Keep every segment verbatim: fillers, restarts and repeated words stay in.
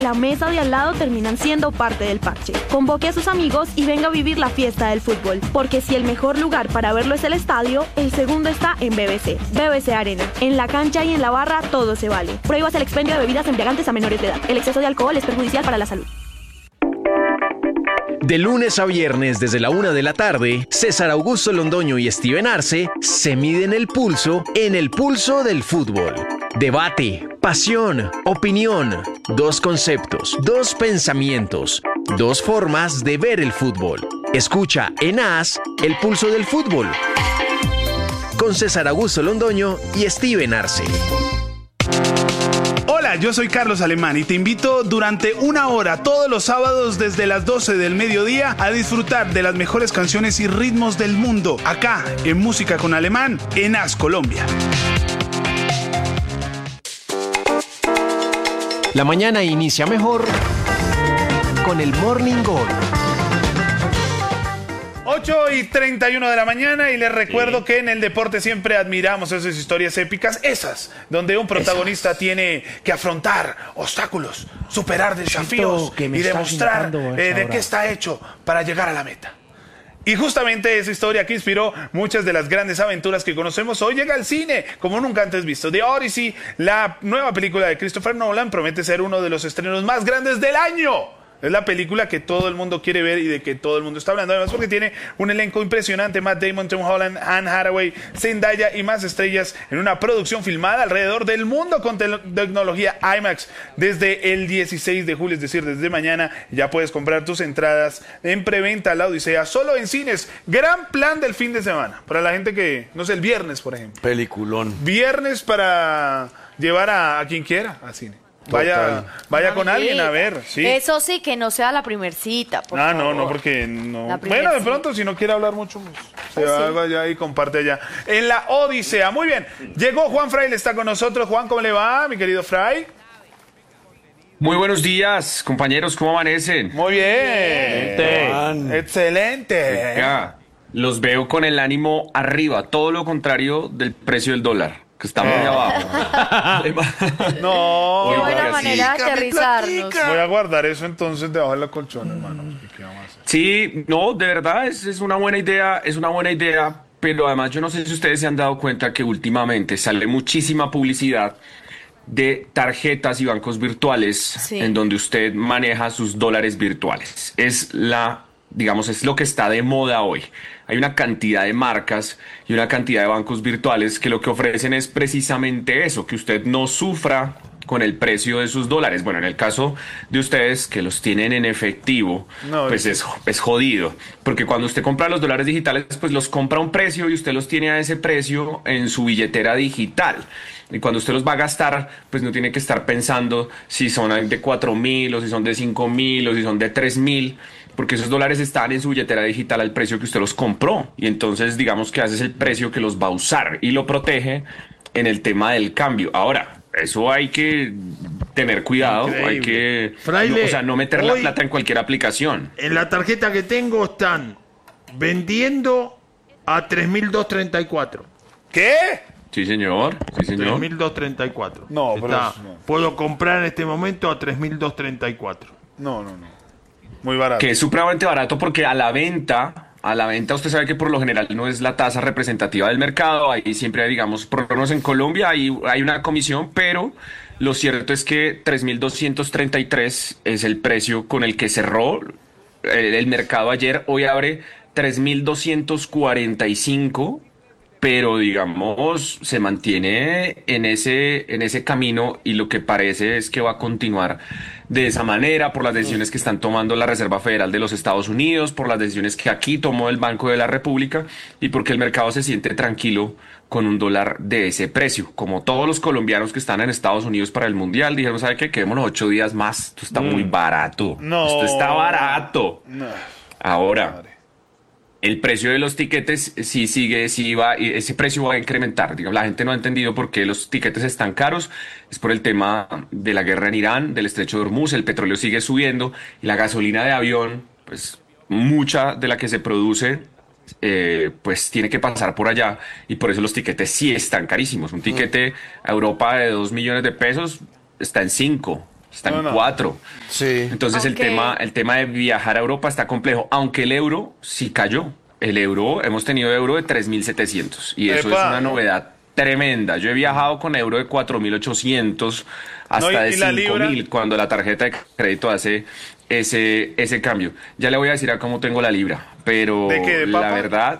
la mesa de al lado terminan siendo parte del parche. Convoque a sus amigos y venga a vivir la fiesta del fútbol, porque si el mejor lugar para verlo es el estadio, el segundo está en B B C. B B C Arena. En la cancha y en la barra todo se vale. Prohíbas el expendio de bebidas embriagantes a menores de edad. El exceso de alcohol es perjudicial para la salud. De lunes a viernes desde la una de la tarde, César Augusto Londoño y Steven Arce se miden el pulso en el pulso del fútbol. Debate, pasión, opinión, dos conceptos, dos pensamientos, dos formas de ver el fútbol. Escucha en A S el pulso del fútbol con César Augusto Londoño y Steven Arce. Hola, yo soy Carlos Alemán y te invito durante una hora todos los sábados desde las doce del mediodía a disfrutar de las mejores canciones y ritmos del mundo, acá en Música con Alemán, en A S Colombia. La mañana inicia mejor con el Morning Gol. ocho y treinta y uno de la mañana y les recuerdo sí. que en el deporte siempre admiramos esas historias épicas, esas donde un protagonista esas. tiene que afrontar obstáculos, superar desafíos y demostrar eh, de qué está hecho para llegar a la meta. Y justamente esa historia que inspiró muchas de las grandes aventuras que conocemos hoy llega al cine como nunca antes visto. The Odyssey, la nueva película de Christopher Nolan, promete ser uno de los estrenos más grandes del año. Es la película que todo el mundo quiere ver y de que todo el mundo está hablando. Además porque tiene un elenco impresionante. Matt Damon, Tom Holland, Anne Hathaway, Zendaya y más estrellas en una producción filmada alrededor del mundo con te- tecnología IMAX. Desde el dieciséis de julio, es decir, desde mañana, ya puedes comprar tus entradas en preventa a La Odisea solo en cines. Gran plan del fin de semana. Para la gente que, no sé, el viernes, por ejemplo. Peliculón. Viernes para llevar a, a quien quiera al cine. Vaya, vaya con alguien a ver, sí. Eso sí, que no sea la primer cita, por Ah, favor. no, no, porque no. Bueno, de pronto, si no quiere hablar mucho, pues, se pues va sí. allá y comparte allá. En La Odisea, muy bien. Llegó Juan Fraile, está con nosotros. Juan, ¿cómo le va, mi querido Fray? Muy buenos días, compañeros, ¿cómo amanecen? Muy bien. bien. Excelente. Venga, los veo con el ánimo arriba, todo lo contrario del precio del dólar, que está muy abajo. No. Qué buena manera de aterrizarnos. Voy a guardar eso entonces debajo de la colchón, hermano. ¿Qué vamos a hacer? Sí, no, de verdad, es, es una buena idea, es una buena idea, pero además yo no sé si ustedes se han dado cuenta que últimamente sale muchísima publicidad de tarjetas y bancos virtuales sí. en donde usted maneja sus dólares virtuales. Es la, digamos, es lo que está de moda hoy. Hay una cantidad de marcas y una cantidad de bancos virtuales que lo que ofrecen es precisamente eso, que usted no sufra con el precio de sus dólares. Bueno, en el caso de ustedes que los tienen en efectivo, no, pues es, es jodido, porque cuando usted compra los dólares digitales, pues los compra a un precio y usted los tiene a ese precio en su billetera digital. Y cuando usted los va a gastar, pues no tiene que estar pensando si son de cuatro mil o si son de cinco mil o si son de tres mil, porque esos dólares están en su billetera digital al precio que usted los compró. Y entonces digamos que ese es el precio que los va a usar y lo protege en el tema del cambio. Ahora, eso hay que tener cuidado, increíble. Hay que Fraile, no, o sea, no meter la plata en cualquier aplicación. En la tarjeta que tengo están vendiendo a tres mil doscientos treinta y cuatro. ¿Qué? Sí, señor. Sí, señor. tres mil doscientos treinta y cuatro. No, Está, pero no. Puedo comprar en este momento a tres mil doscientos treinta y cuatro. No, no, no. Muy barato. Que es supremamente barato porque a la venta... A la venta usted sabe que por lo general no es la tasa representativa del mercado, ahí siempre hay, digamos, por lo menos en Colombia hay, hay una comisión, pero lo cierto es que tres mil doscientos treinta y tres es el precio con el que cerró el, el mercado ayer. Hoy abre tres mil doscientos cuarenta y cinco, pero digamos se mantiene en ese, en ese camino y lo que parece es que va a continuar de esa manera por las decisiones que están tomando la Reserva Federal de los Estados Unidos, por las decisiones que aquí tomó el Banco de la República y porque el mercado se siente tranquilo con un dólar de ese precio. Como todos los colombianos que están en Estados Unidos para el Mundial dijeron, ¿sabe qué? Quedémonos ocho días más. Esto está mm. muy barato. No. Esto está barato. No. Ahora... Madre. El precio de los tiquetes sí sigue, sí va, ese precio va a incrementar. Digamos, la gente no ha entendido por qué los tiquetes están caros. Es por el tema de la guerra en Irán, del estrecho de Hormuz, el petróleo sigue subiendo y la gasolina de avión, pues mucha de la que se produce, eh, pues tiene que pasar por allá y por eso los tiquetes sí están carísimos. Un tiquete a Europa de dos millones de pesos está en cinco. está No, en no. cuatro. Sí. Entonces el Ok. tema, el tema de viajar a Europa está complejo, aunque el euro sí cayó. El euro, hemos tenido euro de tres mil setecientos y eso Epa. es una novedad tremenda. Yo he viajado con euro de cuatro mil ochocientos hasta No, ¿y- de y la cinco libra? mil cuando la tarjeta de crédito hace ese, ese cambio. Ya le voy a decir a cómo tengo la libra, pero ¿De qué, de la papa? verdad...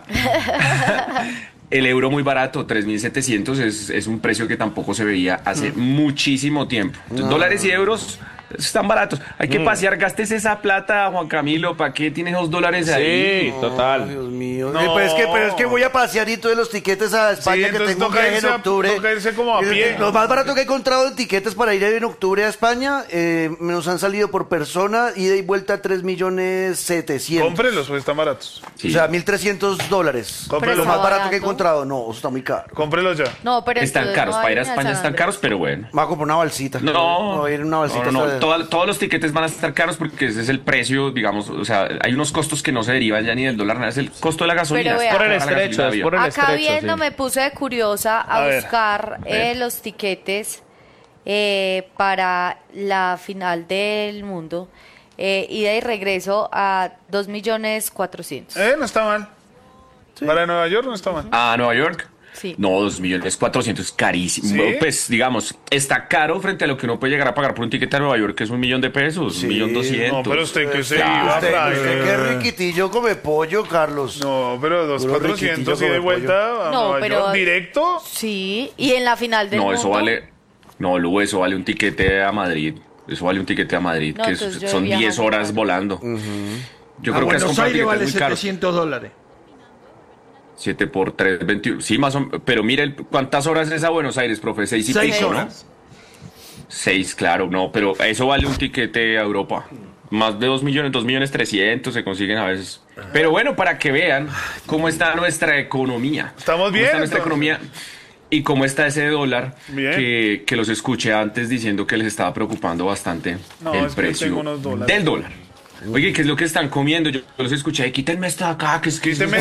El euro muy barato, tres mil setecientos, es, es un precio que tampoco se veía hace muchísimo tiempo. Entonces, dólares y euros están baratos. Hay que pasear, gastes esa plata, Juan Camilo, ¿para qué tienes dos dólares ahí? Sí, total. Dios mío. No. Eh, Pero, es que, pero es que voy a pasear y todos los tiquetes a España Sí, que entonces tengo un toca viaje en irse a- octubre. toca irse como a Eh, pie. Lo más barato que he encontrado en tiquetes para ir en octubre a España, eh, nos han salido por persona, ida y vuelta tres millones setecientos. Cómprelos, pues están baratos. Sí. O sea, mil trescientos dólares. Cómprelos. Lo más Está barato que he barato. encontrado. No, eso está muy caro. Cómprelos ya. No, pero Están entonces caros, no para ir a vayan España San están Andrés. caros, pero bueno. Me voy a comprar una balsita. No, Voy a ir a una balsita. no, no, hasta- toda- todos los tiquetes van a estar caros porque ese es el precio, digamos, o sea, hay unos costos que no se derivan ya ni del dólar, nada, es el costo de la gasolina. Pero es vea. Por el la gasolina estrecho, es avión. por el Acá estrecho. viendo sí. me puse de curiosa a, A ver, buscar eh, los tiquetes eh, para la final del mundo. Eh, ida y regreso a dos millones cuatrocientos. Eh, no está mal. Para Nueva York no está mal. ¿A Nueva York? Sí. No, dos millones cuatrocientos es carísimo. ¿Sí? Pues, digamos, está caro frente a lo que uno puede llegar a pagar por un tiquete a Nueva York, que es un millón de pesos, Sí, un millón doscientos. No, pero usted que se Claro. iba, Usted, Fray. usted qué riquitillo come pollo, Carlos. No, pero dos Puro cuatrocientos y riquitillo de como el vuelta a No, Nueva pero- York. ¿Directo? Sí, y en la final del No, mundo. eso vale. No, Lu, eso vale un tiquete a Madrid. Eso vale un tiquete a Madrid, No, que entonces es- yo son viajo diez muy horas caro. volando. Yo A creo que es Buenos comprar Aires tiquetes vale muy caros. setecientos dólares. siete por tres, veintiuno. Sí, más o menos. Pero mire, el- ¿cuántas horas es a Buenos Aires, profe? Seis y Seis pico, horas. ¿no? Seis, claro, no, pero eso vale un tiquete a Europa. Más de dos millones, dos millones trescientos se consiguen a veces. Pero bueno, para que vean cómo está nuestra economía. Estamos Cómo bien, está nuestra entonces. economía y cómo está ese dólar Bien. que, que los escuché antes diciendo que les estaba preocupando bastante No, el es que precio tengo unos dólares. del dólar. Oye, ¿qué es lo que están comiendo? Yo los escuché, quítenme esto de acá, que es que... Quíteme.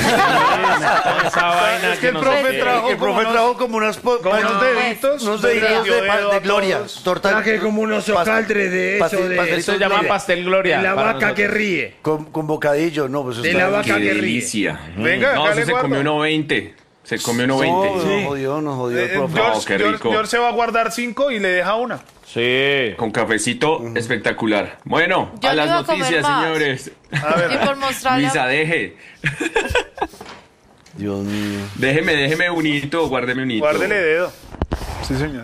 Esa vaina Es que el no profe sé. trajo El profe como unos- trajo como unas po- como unos deditos. unos le deditos dio de, pa- dedo de a gloria. todos. Torta, Traje como unos pas- hojaldres de eso, pastel- de- pastelitos Eso se llama gloria. pastel gloria. De la para vaca que nosotros. ríe. Con, con bocadillo, no, pues De está la bien. vaca Qué que ríe. delicia. Venga, no, acá eso le se guardo. comió uno veinte. Se comió uno No, veinte. nos jodió, nos jodió el Eh, profe. George, No, qué George- rico. George se va a guardar cinco y le deja una. Sí. Con cafecito espectacular. Bueno, Yo a no las iba a comer noticias, más. señores. A ver. Y por mostrarle. Luisa, deje. Dios mío. Déjeme, déjeme un hito, guárdeme un hito. Guárdele dedo. Sí, señor.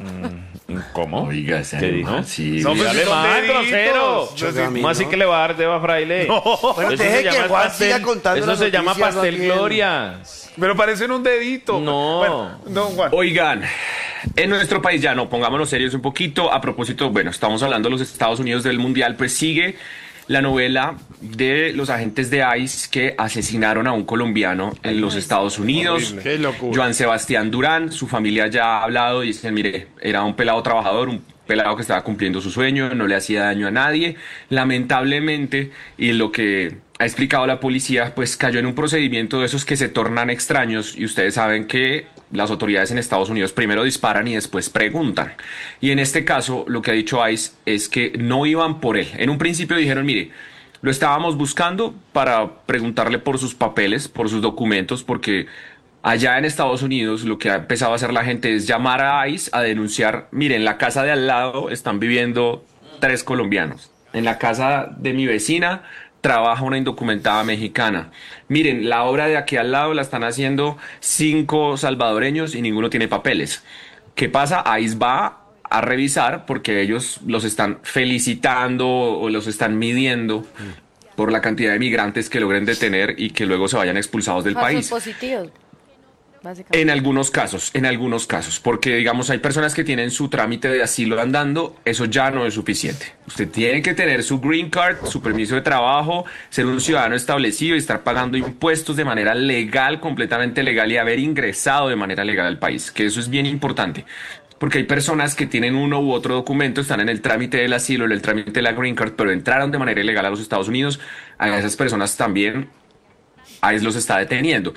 ¿Cómo? Oiga, ese ¿Qué animal, dijo? sí. No, pues, Dale son más, deditos. grosero. Yo sí- A mí ¿Cómo así no. que le va a dar dedo a Fraile? Bueno, Eso deje se que llama Juan pastel- siga contando Eso las se llama noticias, pastel más bien. gloria. Pero parecen un dedito. No. Bueno, don Juan. Oigan, en nuestro país ya no, pongámonos serios un poquito. A propósito, bueno, estamos hablando de los Estados Unidos del Mundial, pues sigue la novela de los agentes de ICE que asesinaron a un colombiano en los Estados Unidos. Qué locura. Joan Sebastián Durán, su familia ya ha hablado y dicen, mire, era un pelado trabajador, un pelado que estaba cumpliendo su sueño, no le hacía daño a nadie. Lamentablemente, y lo que ha explicado la policía, pues cayó en un procedimiento de esos que se tornan extraños y ustedes saben que las autoridades en Estados Unidos primero disparan y después preguntan. Y en este caso, lo que ha dicho ICE es que no iban por él. En un principio dijeron, mire, lo estábamos buscando para preguntarle por sus papeles, por sus documentos, porque allá en Estados Unidos lo que ha empezado a hacer la gente es llamar a ICE a denunciar, miren, en la casa de al lado están viviendo tres colombianos. En la casa de mi vecina trabaja una indocumentada mexicana. Miren, la obra de aquí al lado la están haciendo cinco salvadoreños y ninguno tiene papeles. ¿Qué pasa? ICE va a revisar porque ellos los están felicitando o los están midiendo por la cantidad de migrantes que logren detener y que luego se vayan expulsados del Falsos país. positivos, básicamente. En algunos casos, en algunos casos, porque digamos hay personas que tienen su trámite de asilo andando, eso ya no es suficiente. Usted tiene que tener su green card, su permiso de trabajo, ser un ciudadano establecido y estar pagando impuestos de manera legal, completamente legal y haber ingresado de manera legal al país, que eso es bien importante. Porque hay personas que tienen uno u otro documento, están en el trámite del asilo, en el trámite de la green card, pero entraron de manera ilegal a los Estados Unidos. A esas personas también ICE los está deteniendo.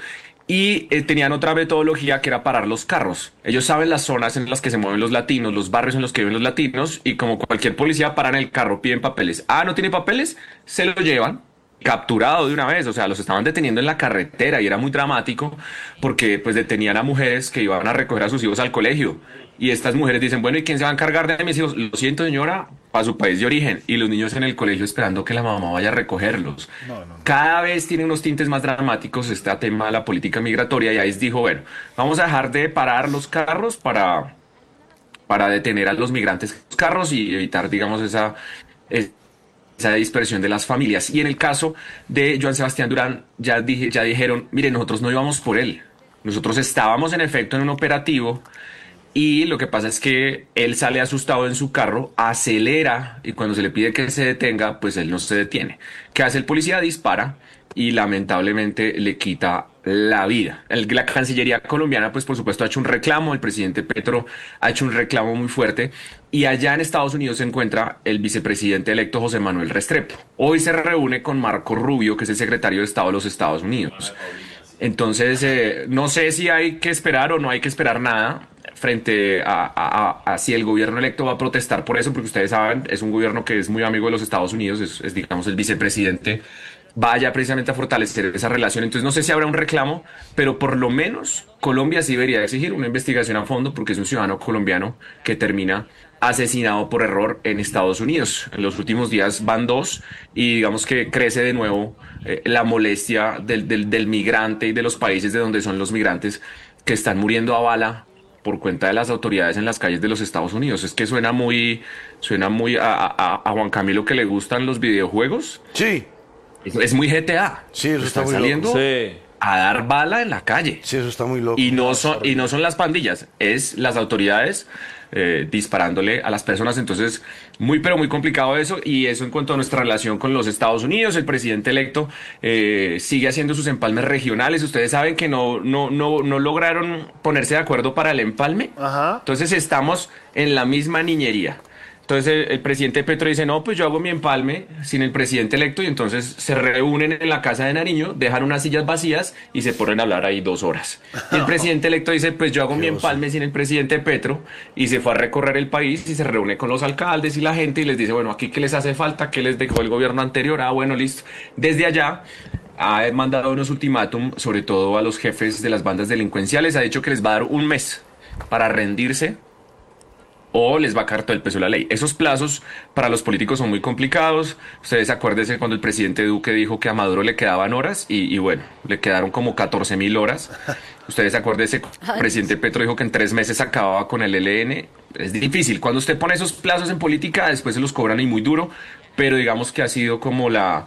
Y eh, tenían otra metodología que era parar los carros. Ellos saben las zonas en las que se mueven los latinos, los barrios en los que viven los latinos, y como cualquier policía paran el carro, piden papeles. Ah, ¿no tiene papeles? Se lo llevan. Capturado de una vez, o sea, los estaban deteniendo en la carretera y era muy dramático porque pues detenían a mujeres que iban a recoger a sus hijos al colegio y estas mujeres dicen, bueno, ¿y quién se va a encargar de mis hijos? Lo siento, señora, para su país de origen, y los niños en el colegio esperando que la mamá vaya a recogerlos. No, no, no. Cada vez tiene unos tintes más dramáticos este tema de la política migratoria y ahí dijo, bueno, vamos a dejar de parar los carros para, para detener a los migrantes en los carros y evitar, digamos, esa... esa dispersión de las familias. Y en el caso de Joan Sebastián Durán, ya, dije, ya dijeron, mire, nosotros no íbamos por él. Nosotros estábamos en efecto en un operativo y lo que pasa es que él sale asustado en su carro, acelera y cuando se le pide que se detenga, pues él no se detiene. ¿Qué hace el policía? Dispara y lamentablemente le quita la vida. El, la Cancillería colombiana, pues por supuesto ha hecho un reclamo, el presidente Petro ha hecho un reclamo muy fuerte y allá en Estados Unidos se encuentra el vicepresidente electo José Manuel Restrepo. Hoy se reúne con Marco Rubio, que es el secretario de Estado de los Estados Unidos. Entonces, eh, no sé si hay que esperar o no hay que esperar nada frente a, a, a, a si el gobierno electo va a protestar por eso, porque ustedes saben, es un gobierno que es muy amigo de los Estados Unidos, es, es digamos el vicepresidente vaya precisamente a fortalecer esa relación. Entonces no sé si habrá un reclamo, pero por lo menos Colombia sí debería exigir una investigación a fondo porque es un ciudadano colombiano que termina asesinado por error en Estados Unidos. En los últimos días van dos y digamos que crece de nuevo eh, la molestia del, del, del migrante y de los países de donde son los migrantes que están muriendo a bala por cuenta de las autoridades en las calles de los Estados Unidos. Es que suena muy, suena muy a, a, a Juan Camilo que le gustan los videojuegos. Sí. Es, es muy G T A. Sí, eso está Están muy saliendo loco. Sí. a dar bala en la calle. Sí, eso está muy loco. Y no son, y no son las pandillas, es las autoridades eh, disparándole a las personas. Entonces, muy pero muy complicado eso. Y eso en cuanto a nuestra relación con los Estados Unidos. El presidente electo eh, sigue haciendo sus empalmes regionales. Ustedes saben que no, no, no, no lograron ponerse de acuerdo para el empalme. Ajá. Entonces estamos en la misma niñería. Entonces el, el presidente Petro dice, no, pues yo hago mi empalme sin el presidente electo y entonces se reúnen en la casa de Nariño, dejan unas sillas vacías y se ponen a hablar ahí dos horas. Y el presidente electo dice, pues yo hago mi empalme sin el presidente Petro y se fue a recorrer el país y se reúne con los alcaldes y la gente y les dice, bueno, aquí qué les hace falta, qué les dejó el gobierno anterior, ah, bueno, listo. Desde allá ha mandado unos ultimátum, sobre todo a los jefes de las bandas delincuenciales, ha dicho que les va a dar un mes para rendirse o les va a caer todo el peso de la ley. Esos plazos para los políticos son muy complicados. Ustedes acuérdense cuando el presidente Duque dijo que a Maduro le quedaban horas y, y bueno, le quedaron como catorce mil horas. Ustedes acuérdense cuando el presidente Petro dijo que en tres meses acababa con el E L N. Es difícil. Cuando usted pone esos plazos en política, después se los cobran y muy duro, pero digamos que ha sido como la...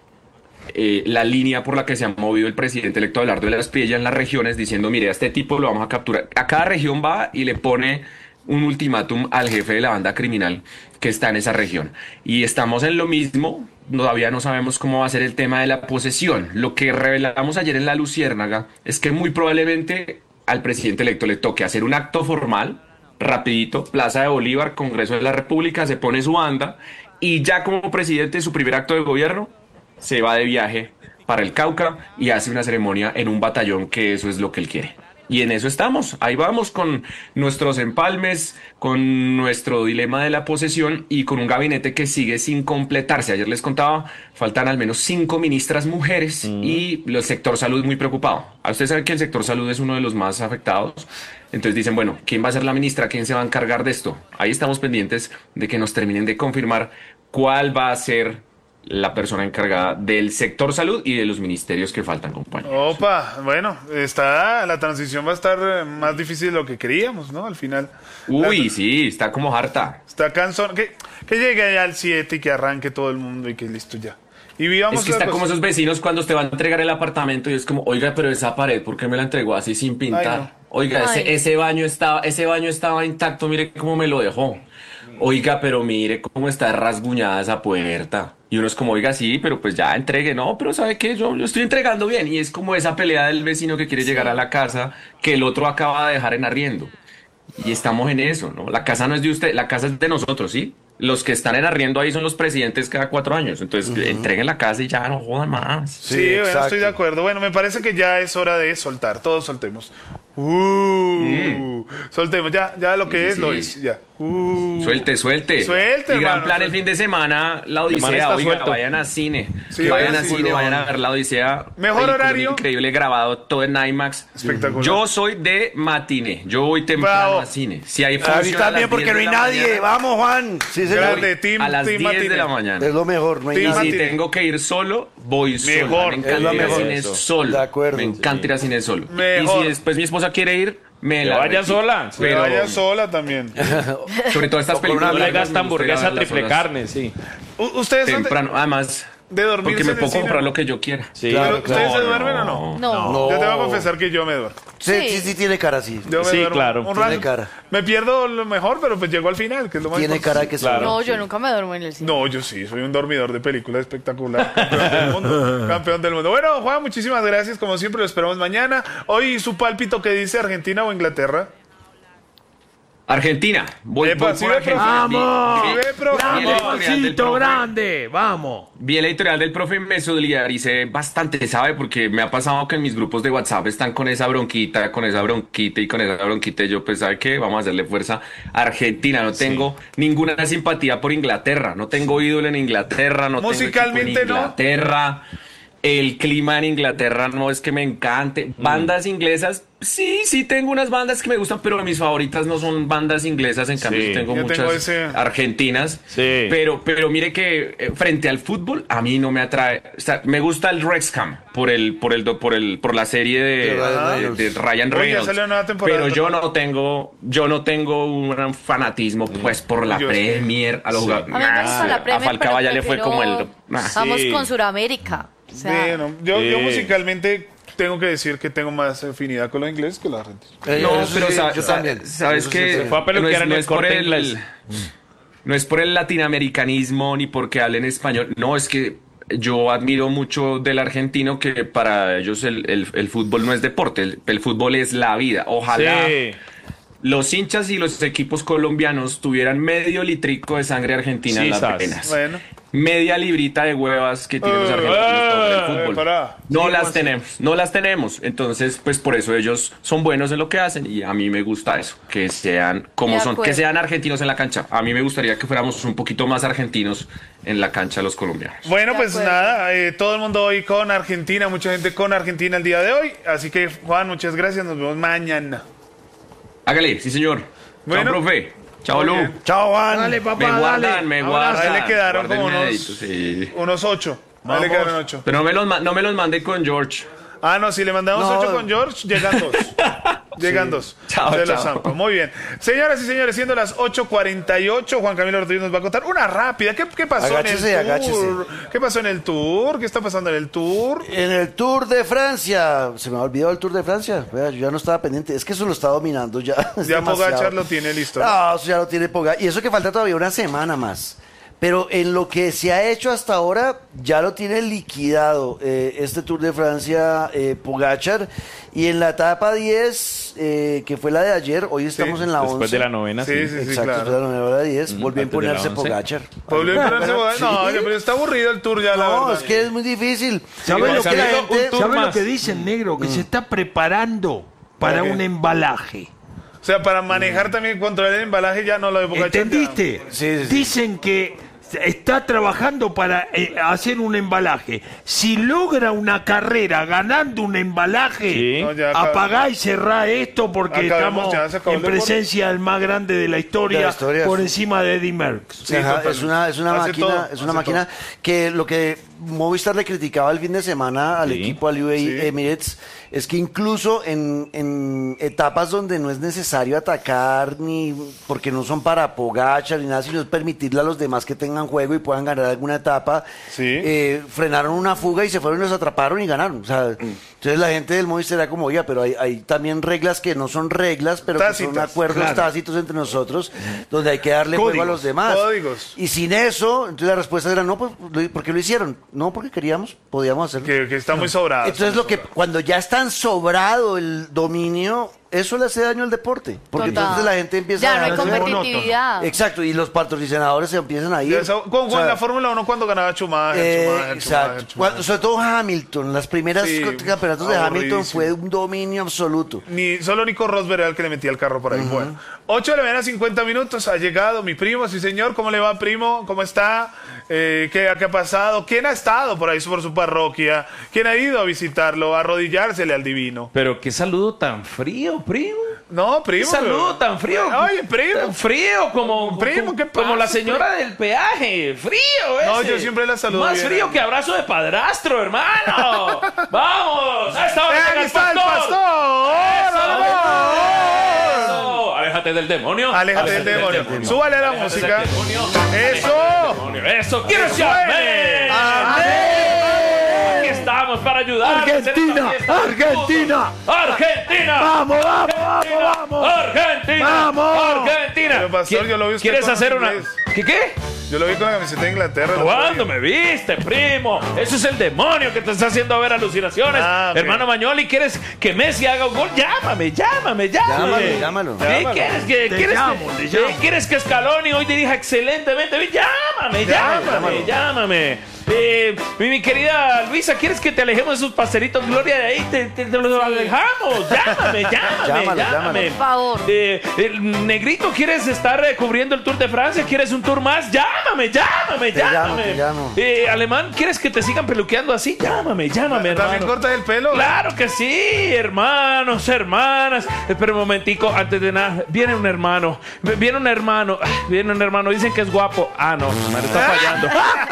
Eh, la línea por la que se ha movido el presidente electo Abelardo de la Espriella en las regiones diciendo, mire, a este tipo lo vamos a capturar. A cada región va y le pone un ultimátum al jefe de la banda criminal que está en esa región. Y estamos en lo mismo, todavía no sabemos cómo va a ser el tema de la posesión. Lo que revelamos ayer en La Luciérnaga es que muy probablemente al presidente electo le toque hacer un acto formal, rapidito, Plaza de Bolívar, Congreso de la República, se pone su banda y ya como presidente, su primer acto de gobierno, se va de viaje para el Cauca y hace una ceremonia en un batallón, que eso es lo que él quiere. Y en eso estamos, ahí vamos con nuestros empalmes, con nuestro dilema de la posesión y con un gabinete que sigue sin completarse. Ayer les contaba, faltan al menos cinco ministras mujeres mm. y el sector salud muy preocupado. A ustedes saben que el sector salud es uno de los más afectados. Entonces dicen, bueno, ¿quién va a ser la ministra? ¿Quién se va a encargar de esto? Ahí estamos pendientes de que nos terminen de confirmar cuál va a ser la persona encargada del sector salud y de los ministerios que faltan, compañeros. Opa, bueno, está, la transición va a estar más difícil de lo que creíamos, ¿no? Al final. Uy, la, sí, está como harta. Está cansón. Que, que llegue ya al siete y que arranque todo el mundo y que listo ya. Y vivamos. Es que está como esos vecinos cuando usted va a entregar el apartamento y es como, oiga, pero esa pared, ¿por qué me la entregó así sin pintar? Ay, no. Oiga, ese, ese baño estaba, ese baño estaba intacto, mire cómo me lo dejó. Oiga, pero mire cómo está rasguñada esa puerta. Y uno es como, oiga, sí, pero pues ya entregue. No, pero ¿sabe qué? Yo, yo estoy entregando bien. Y es como esa pelea del vecino que quiere sí. llegar a la casa que el otro acaba de dejar en arriendo. Y estamos en eso, ¿no? La casa no es de usted, la casa es de nosotros, ¿sí? los que están en arriendo ahí son los presidentes cada cuatro años. Entonces, uh-huh. entreguen la casa y ya no jodan más. Sí, sí, bueno, estoy de acuerdo. Bueno, me parece que ya es hora de soltar. Todos soltemos. Uh, mm. Soltemos. Ya, ya lo que sí, es, sí. lo es. Ya. Uh. Suelte, suelte. Suelte, y gran hermano, plan suelte. el fin de semana, la Odisea. Oiga, suelto. vayan a cine. Sí, vayan a sí, cine, sí, vayan a ver la Odisea. Mejor horario. Increíble, grabado todo en IMAX. Espectacular. Yo soy de matiné. Yo voy temprano Bravo. a cine. Si hay A mí función a también, las porque diez no de hay la nadie. mañana, Vamos, Juan. Sí, señor. Grande, team, a las team diez matiné. de la mañana. Es lo mejor, no hay Team nada. Y si matiné. tengo que ir solo, voy solo. Mejor. Me Es encanta lo ir al mejor. cine Eso. solo. De acuerdo. Me encanta ir al cine solo. Mejor. Y si después mi esposa quiere ir, me Que la vaya retiro. sola. Pero Pero vaya sola también. sobre todo estas O con una películas No le largas, gasta me gusta hamburguesa verlas triple solas carne, sí. U- ¿Ustedes son de, temprano. Además, de dormirse porque me en el puedo cine? comprar lo que yo quiera. Sí. Claro, ¿Pero ¿Ustedes No, se duermen no. o no? No. No. Yo te voy a confesar que yo me duermo. Sí, Sí. sí, sí, tiene cara así. Yo me Sí, duermo claro. un Tiene rato. cara. Me pierdo lo mejor, pero pues llego al final, que es lo más Tiene importante. cara que se Claro. No, yo nunca me duermo en el cine. No, yo sí, soy un dormidor de películas espectacular. Campeón del mundo. Campeón del mundo. Bueno, Juan, muchísimas gracias. Como siempre, lo esperamos mañana. Hoy su pálpito que dice Argentina o Inglaterra. Argentina. Voy, Epa, voy sí por ve, Argentina. ¡Vamos! Sí, ve, profe. Vi- vi el editorial del ¡Vamoncito profe. grande! ¡Vamos! Vi el editorial del profe y me solidaricé bastante, ¿sabe? Porque me ha pasado que en mis grupos de WhatsApp están con esa bronquita, con esa bronquita y con esa bronquita. Y yo, pues, ¿sabe qué? Vamos a hacerle fuerza a Argentina. No tengo ninguna simpatía por Inglaterra. No tengo ídolo en Inglaterra. No Musicalmente, tengo equipo en Inglaterra. El clima en Inglaterra no es que me encante. Bandas inglesas, sí, sí tengo unas bandas que me gustan, pero mis favoritas no son bandas inglesas. En cambio, Sí. sí tengo Yo muchas tengo ese- argentinas. Sí. Pero, pero mire que eh, frente al fútbol a mí no me atrae. O sea, me gusta el Wrexham por el, por el, por el, por la serie de, De Ryan de- Reynolds. de Ryan Oye, Reynolds. salió una nueva temporada. Pero yo no tengo, yo no tengo un gran fanatismo, pues, por la Yo sí. Premier a los Sí. jugadores. A mí me gusta la A Premier, Falcao pero ya le fue como el. prefiero- nah. Vamos Sí. con Suramérica. O sea, Bueno, yo, yo Sí. musicalmente tengo que decir que tengo más afinidad con los ingleses que los argentinos. Eh, No, eso pero sí, sa- yo sa- también. sabes Eso sí, que sí. fue a peluquear no es, en no el es por Corte el, Inglés. no es por el latinoamericanismo ni porque hablen español. No, es que yo admiro mucho del argentino que para ellos el, el- el fútbol no es deporte, el, el fútbol es la vida. Ojalá Sí. los hinchas y los equipos colombianos tuvieran medio litrico de sangre argentina en las Sisas. venas. Bueno. Media librita de huevas que tienen los argentinos por el eh, fútbol. pará. No Sí, las pues, tenemos, no las tenemos. Entonces, pues por eso ellos son buenos en lo que hacen y a mí me gusta eso, que sean como De son, acuerdo. que sean argentinos en la cancha. A mí me gustaría que fuéramos un poquito más argentinos en la cancha los colombianos. Bueno, De pues acuerdo. nada, eh, todo el mundo hoy con Argentina, mucha gente con Argentina el día de hoy. Así que, Juan, muchas gracias. Nos vemos mañana. Hágale, sí señor. Bueno. Chao, profe. Chao, Muy Lu. bien. Chao, Juan. Dale, Me papá, guardan, dale. me Abrazo. guardan. Ahí le quedaron Guárdenme como unos, dedito, sí. unos ocho. Ahí le Vamos. quedaron ocho. Pero no me los, ma- no me los mande con George. Ah, no, si le mandamos No. ocho con George, llegan dos. Llegan dos. Chao, Se los chao. zampo. Muy bien. Señoras y señores, siendo las ocho cuarenta y ocho, Juan Camilo Ortiz nos va a contar una rápida. ¿Qué, qué pasó Agáchese, en el agáchese. tour? ¿Qué pasó en el tour? ¿Qué está pasando en el tour? En el Tour de Francia. Se me ha olvidado el Tour de Francia. Vea, yo ya no estaba pendiente. Es que eso lo está dominando ya. Es Ya demasiado. Pogacar lo tiene listo. No, eso ya lo tiene Pogacar. Y eso que falta todavía una semana más. Pero en lo que se ha hecho hasta ahora, ya lo tiene liquidado eh, este Tour de Francia eh, Pogacar. Y en la etapa diez, eh, que fue la de ayer, hoy estamos Sí, en la once. Después de la novena, sí. Sí, sí, sí, Exacto, claro. después de la novena diez, volvió a antes de la imponerse once. Pogacar. Volvió a imponerse Pogacar. No, Sí. oye, pero está aburrido el tour ya, la No, verdad. es que es muy difícil. ¿Sabes Sí, lo, se que, ha la habido gente- un tour ¿sabe lo más. que dicen, negro? Que se está preparando ¿Para para qué? un embalaje. O sea, para manejar también, controlar el embalaje ya no lo de Pogacar. ¿Entendiste? Sí, sí, sí. Dicen que está trabajando para eh, hacer un embalaje. Si logra una carrera ganando un embalaje, Sí. No, ya acá- apagá y cerrá esto porque Acabemos, estamos ya se acabó en el deporte. presencia del más grande de la historia, De la historia, por sí. encima de Eddie Merckx. Sí, Ajá, totalmente. es una, es una Hace máquina, todo, es una hace máquina que lo que Movistar le criticaba el fin de semana al Sí. equipo, al U A E Sí. Emirates, es que incluso en, en etapas donde no es necesario atacar ni porque no son para Pogacar ni nada, sino es permitirle a los demás que tengan juego y puedan ganar alguna etapa, Sí. eh, frenaron una fuga y se fueron y los atraparon y ganaron. O sea, entonces la gente del Movistar era como, oiga, pero hay, hay también reglas que no son reglas, pero que son Tácitas, acuerdos claro. tácitos entre nosotros, donde hay que darle juego a Códigos, los demás. códigos. Y sin eso, entonces la respuesta era, no, pues, lo- ¿por qué lo hicieron? No, porque queríamos, podíamos hacerlo. Que, que está muy sobrado. Entonces lo que, cuando ya es tan sobrado el dominio, eso le hace daño al deporte. Porque Total. entonces la gente empieza Ya a no hay dejarse- competitividad. Exacto, y los patrocinadores se empiezan a ir. Eso, con, O con sea, la Fórmula uno cuando ganaba Schumacher, eh, Schumacher, exacto. Schumacher, Cuando- sobre todo Hamilton, las primeras Sí, co- campeonatos de Hamilton aburridísimo. fue un dominio absoluto. Ni, solo Nico Rosberg era el que le metía el carro por ahí. Bueno, ocho de la mañana, cincuenta minutos. Ha llegado mi primo, sí señor. ¿Cómo le va, primo? ¿Cómo está? Eh, ¿qué, ¿Qué ha pasado? ¿Quién ha estado por ahí por su parroquia? ¿Quién ha ido a visitarlo, a arrodillársele al divino? Pero qué saludo tan frío, primo. No, primo. Qué saludo pero- tan frío. Oye, primo. Tan frío como, Primo, como, ¿qué como pasa, la señora del peaje. Frío ese. No, yo siempre la saludo Más bien. frío que abrazo de padrastro, hermano. Vamos. A esta hora ¡Eh, llega aquí el está el pastor. pastor! ¡Vamos! Eso. Aléjate del demonio. Aléjate del demonio. Súbale a la Aléjate música. del demonio. ¡Eso! Eso. ¡Quiero decir amén! Aquí estamos para ayudar. Argentina, Argentina. Argentina. Vamos, vamos, vamos, vamos. Argentina. Vamos. Argentina. Pero, pastor, yo lo vi usted ¿Quieres con hacer una inglés. ¿Qué qué? Yo lo vi con la camiseta de Inglaterra. el otro ¿Cuándo día. me viste, primo? Eso es el demonio que te está haciendo ver alucinaciones. Ah, ok. Hermano Mañoli, ¿quieres que Messi haga un gol? Llámame, llámame, llámame. Llámalo, llámalo. ¿Qué Llámalo. quieres que Te quieres llamo, que, te llamo. eh, quieres que Scaloni hoy dirija excelentemente? Ven, Llámame, llámame, Llámalo. llámame. Eh, mi, mi querida Luisa, ¿quieres que te alejemos de esos pastelitos Gloria de ahí? Te, te- te los alejamos. Llámame, llámame, Llámalo, llámame. llámalo. Por favor. Eh, el negrito, ¿quieres estar eh, cubriendo el Tour de Francia? ¿Quieres un tour más? Llámame, llámame, Te llamo, llámame. te llamo. Eh, Alemán, ¿quieres que te sigan peluqueando así? Llámame, llámame, ¿También hermano. cortas el pelo? Claro que sí, hermanos, hermanas. Espera un momentico, antes de nada, viene un hermano, viene un hermano, viene un hermano, dicen que es guapo. Ah, no, hermano, está fallando.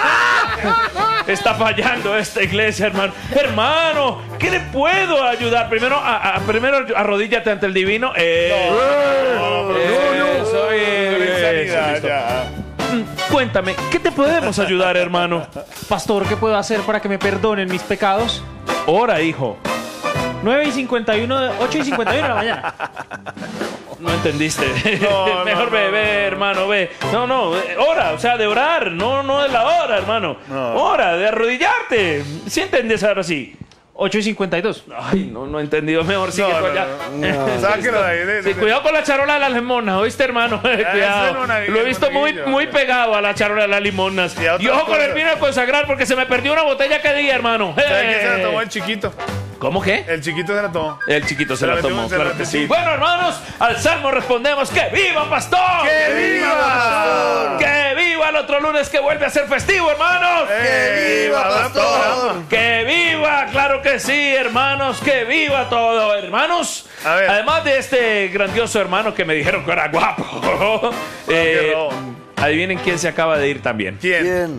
Está fallando esta iglesia, hermano. Hermano, ¿qué le puedo ayudar? Primero, a, a- primero arrodíllate ante el divino. Eh, No, pero eh, no, soy, pero eh, insanidad, listo. ya. Mm, Cuéntame, ¿qué te podemos ayudar, hermano? Pastor, ¿qué puedo hacer para que me perdonen mis pecados? Ora, hijo. nueve y cincuenta y uno, ocho y cincuenta y uno de la mañana. No entendiste. No, Mejor no, ve, no, ve, no. hermano, ve. No, no, eh, ora, o sea, de orar, no, no de la hora, hermano. No. Ora, de arrodillarte. ¿Sí entendés ahora sí? ocho y cincuenta y dos. Ay, no, no he entendido. Mejor sigue No, tú no, allá. no. Sáquelo de ahí, de- Sí, de- cuidado con la charola de las limonas, ¿oíste, hermano? Cuidado. es una- Lo he visto muy, monaguillo, muy vale. pegado a la charola de las limonas. Y a Y otras ojo con el cosas. vino a consagrar porque se me perdió una botella que día, hermano. ¿Sabes qué se la Eh. tomó el chiquito? ¿Cómo qué? El chiquito se la tomó. El chiquito se, Se la la metió tomó, en claro cerveza, que sí. sí. Bueno, hermanos, al salmo respondemos que viva pastor. ¡Que viva, pastor! Que viva el otro lunes que vuelve a ser festivo, hermanos. ¡Que viva, pastor! Que viva, claro que sí, hermanos, que viva todo, hermanos. A ver. Además de este grandioso hermano que me dijeron que era guapo, eh, robo. adivinen quién se acaba de ir también. ¿Quién? Bien.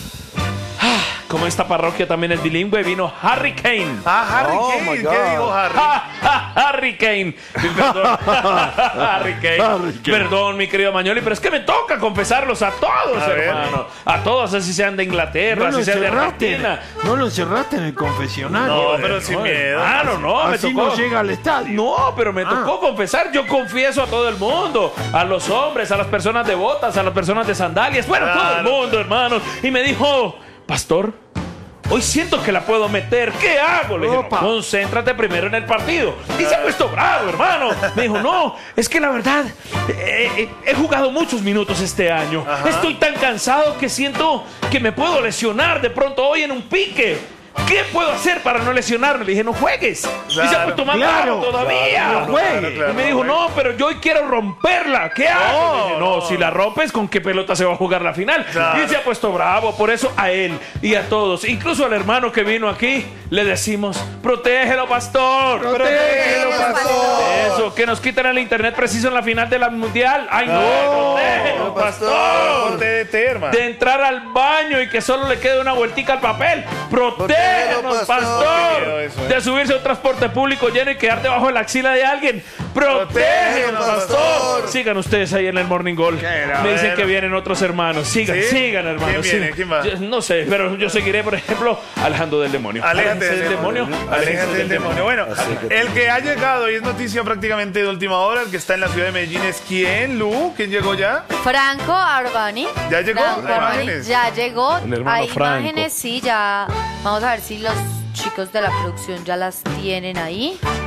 Como esta parroquia también es bilingüe, vino Harry Kane. Ah, Harry Oh, Kane. my ¿Qué God. dijo Harry? Ah, ah, Harry Kane. Perdón. Harry Kane. Harry Kane. Perdón, mi querido Mañoli, pero es que me toca confesarlos a todos, A ver. hermano. A todos, así sean de Inglaterra, No lo, así sean de encerraste, Argentina. no lo encerraste en el confesionario. No, pero sin miedo. Claro, no, me Así tocó. no llega al estadio. No, pero me tocó confesar. Yo confieso a todo el mundo, a los hombres, a las personas de botas, a las personas de sandalias, bueno, todo el Claro. mundo, hermanos. Y me dijo, pastor, hoy siento que la puedo meter. ¿Qué hago? Le dije, Opa. no, concéntrate primero en el partido. Y se ha puesto bravo, hermano. Me dijo, no, es que la verdad, eh, eh, he jugado muchos minutos este año. Estoy tan cansado que siento que me puedo lesionar de pronto hoy en un pique. ¿Qué puedo hacer para no lesionarme? Le dije, no juegues. Y se ha Claro, puesto más claro, bravo todavía. claro, no juegue. Claro, claro, Y me dijo, no, pero yo hoy quiero romperla. ¿Qué hago? Le dije, no, no. si la rompes, ¿con qué pelota se va a jugar la final? Claro. Y se ha puesto bravo. Por eso a él y a todos, incluso al hermano que vino aquí, le decimos, protégelo, pastor. Protégelo, pastor. Eso, que nos quiten el internet preciso en la final de la mundial. Ay, no, protégelo, pastor. Ponte de té, hermano. De entrar al baño y que solo le quede una vueltica al papel. Protégenos, Protégelo, pastor. Qué miedo eso, ¿eh? De subirse a un transporte público lleno y quedar debajo de la axila de alguien. Protégenos, Protégelo, pastor. pastor. Sigan ustedes ahí en el Morning Goal. a Me dicen ver. que vienen otros hermanos. Sigan, ¿Sí? sigan, hermanos. ¿Quién viene? sigan. ¿Quién va? Yo no sé, pero yo seguiré, por ejemplo, alejando del demonio. Aléjate Aléjense del demonio. Aléjate del demonio. Bueno, el que ha llegado y es noticia prácticamente de última hora, el que está en la ciudad de Medellín es ¿quién, Lu? ¿Quién llegó ya? Franco Arbani. ¿Ya llegó? Franco ¿Hay Arbani imágenes? ya llegó. El hermano Hay Franco. imágenes, sí, ya. Vamos a ver si los chicos de la producción ya las tienen ahí.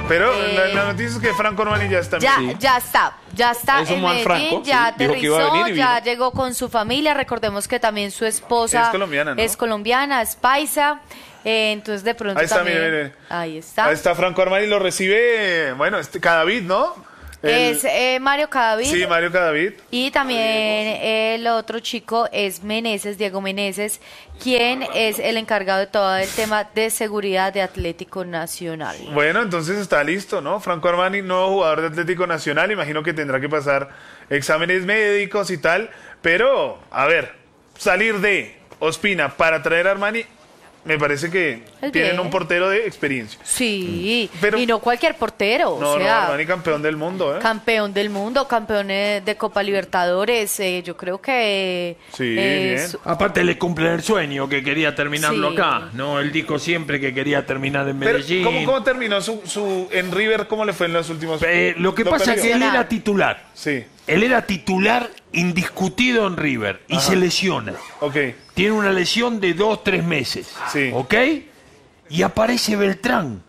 Pero Eh, la, la noticia es que Franco Armani ya está en Ya, Medellín. ya está, ya está Es un en man Medellín, franco, ya sí, dijo que iba a aterrizó, venir y ya vino. llegó con su familia. Recordemos que también su esposa Es colombiana, ¿no? es colombiana, es paisa. Eh, entonces de pronto Ahí está, también. mire, mire. Ahí está. Ahí está Franco Armani, lo recibe, bueno, este Cadavid, ¿no? El- Es eh, Mario Cadavid. Sí, Mario Cadavid. Y también el otro chico es Meneses, Diego Meneses, quien es el encargado de todo el tema de seguridad de Atlético Nacional. Bueno, entonces está listo, ¿no? Franco Armani, nuevo jugador de Atlético Nacional, imagino que tendrá que pasar exámenes médicos y tal, pero, a ver, salir de Ospina para traer a Armani, me parece que Es tienen bien. un portero de experiencia. Sí, Pero- y no cualquier portero, No, o no, sea, Armani campeón del mundo, ¿eh? campeón del mundo, campeón eh, de Copa Libertadores, eh, yo creo que... Sí, eh, bien. su- Aparte le cumplen el sueño que quería terminarlo Sí. acá. No, él dijo siempre que quería terminar en Pero, Medellín. ¿cómo, cómo terminó su, su en River? ¿Cómo le fue en los últimos? Eh, lo que pasa es que él era titular. Sí, Él era titular indiscutido en River y se lesiona. ok. Tiene una lesión de dos, tres meses. Sí. ¿Ok? Y aparece Beltrán.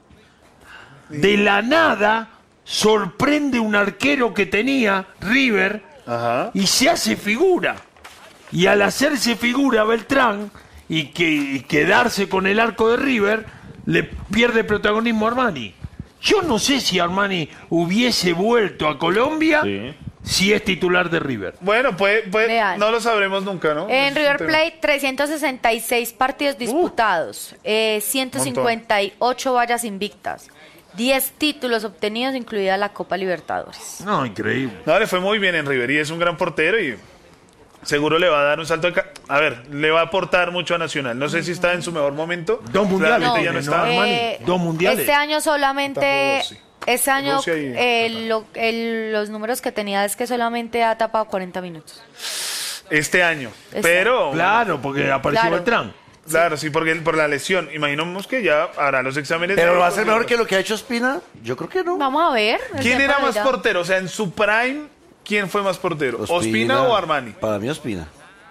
De la nada sorprende un arquero que tenía River Ajá. y se hace figura. Y al hacerse figura Beltrán y, que, y quedarse con el arco de River, le pierde protagonismo a Armani. Yo no sé si Armani hubiese vuelto a Colombia Sí. si es titular de River. Bueno, puede, puede- Vean. no lo sabremos nunca, ¿no? En Es un River tema. Plate, trescientos sesenta y seis partidos disputados, eh, ciento cincuenta y ocho vallas invictas, diez títulos obtenidos, incluida la Copa Libertadores. No, increíble. No, le fue muy bien en River y es un gran portero y seguro le va a dar un salto de... ca- A ver, le va a aportar mucho a Nacional. No sé si está en su mejor momento. Dos mundiales Claramente ya tiene, no ¿no, está. Armani? Eh, Dos mundiales. Este año solamente, Tapó dos, sí. este año Rusia y eh, lo- el- los números que tenía es que solamente ha tapado cuarenta minutos. Este año. Este Pero, Claro, porque apareció Claro. Beltrán. claro, sí, porque por la lesión. Imaginemos que ya hará los exámenes. Pero lo va a médicos hacer y- mejor que lo que ha hecho Ospina. Yo creo que no. Vamos a ver. el ¿Quién tiempo era más dirá. portero? O sea, en su prime, ¿quién fue más portero? ¿Ospina, o Armani? Para mí Ospina.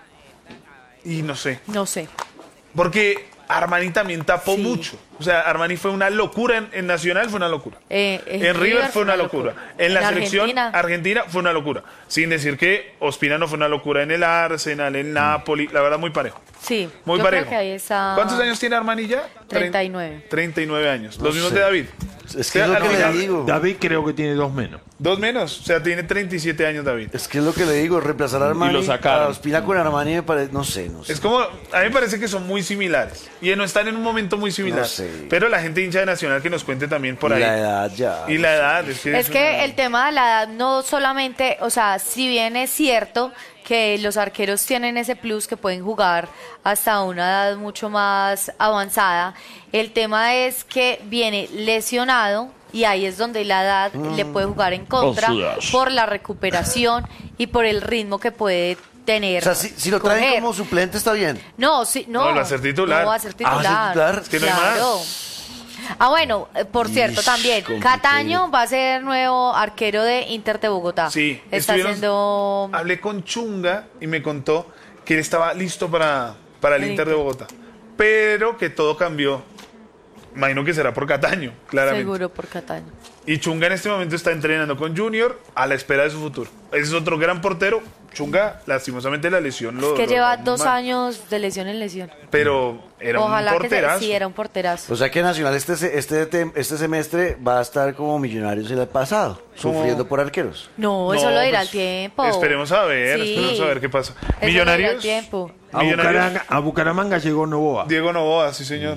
Y no sé. No sé. Porque Armani también tapó Sí. mucho. O sea, Armani fue una locura en, en Nacional, fue una locura. Eh, En, River fue una locura. En la selección Argentina. Argentina fue una locura. Sin decir que Ospina no fue una locura en el Arsenal, en Napoli. La verdad, muy parejo. Sí, Muy yo parejo. creo que ahí está. ¿Cuántos años tiene Armani ya? treinta y nueve. treinta y nueve años. Los mismos sé. de David. Es O que sea, es lo al que le final- digo. David creo que tiene dos menos. Dos menos. O sea, tiene treinta y siete años David. Es que es lo que le digo, reemplazar a Armani lo sacaron. a Ospina con Armani me parece, no sé, no sé. Es como, a mí me parece que son muy similares. Y no están en un momento muy similar. No sé. Pero la gente hincha de Nacional que nos cuente también por Y ahí. la edad ya. Y la edad. Es que, Es que el tema de la edad no solamente, o sea, si bien es cierto que los arqueros tienen ese plus que pueden jugar hasta una edad mucho más avanzada, el tema es que viene lesionado y ahí es donde la edad le puede jugar en contra Osudas. por la recuperación y por el ritmo que puede tener. O sea, si, si lo traen coger. como suplente está bien. No, sí, no. No, va a ser titular. No va a ser Ah, va a ser titular. titular. Es que no hay Claro. más. Ah, bueno, eh, por cierto, Ish, también, complicado. Cataño va a ser nuevo arquero de Inter de Bogotá. Sí, Está estuvieron- haciendo... Hablé con Chunga y me contó que él estaba listo para, para el El Inter de Inter. Bogotá. Pero que todo cambió. Imagino que será por Cataño, claramente. Seguro por Cataño. Y Chunga en este momento está entrenando con Junior a la espera de su futuro. Ese es otro gran portero. Chunga, lastimosamente, la lesión lo. Es que lo- lleva lo- dos mal. años de lesión en lesión. Pero era Ojalá un que se- porterazo. sí, era un porterazo. O sea que Nacional este, se- este, tem- este semestre va a estar como Millonarios el pasado, ¿Cómo? sufriendo por arqueros. No, eso No, lo dirá pues, el tiempo. Esperemos a ver, Sí. esperemos a ver qué pasa. Eso lo dirá Millonarios. el tiempo. A, Millonarios. Bucaranga- a Bucaramanga llegó Novoa Diego Novoa, sí, señor.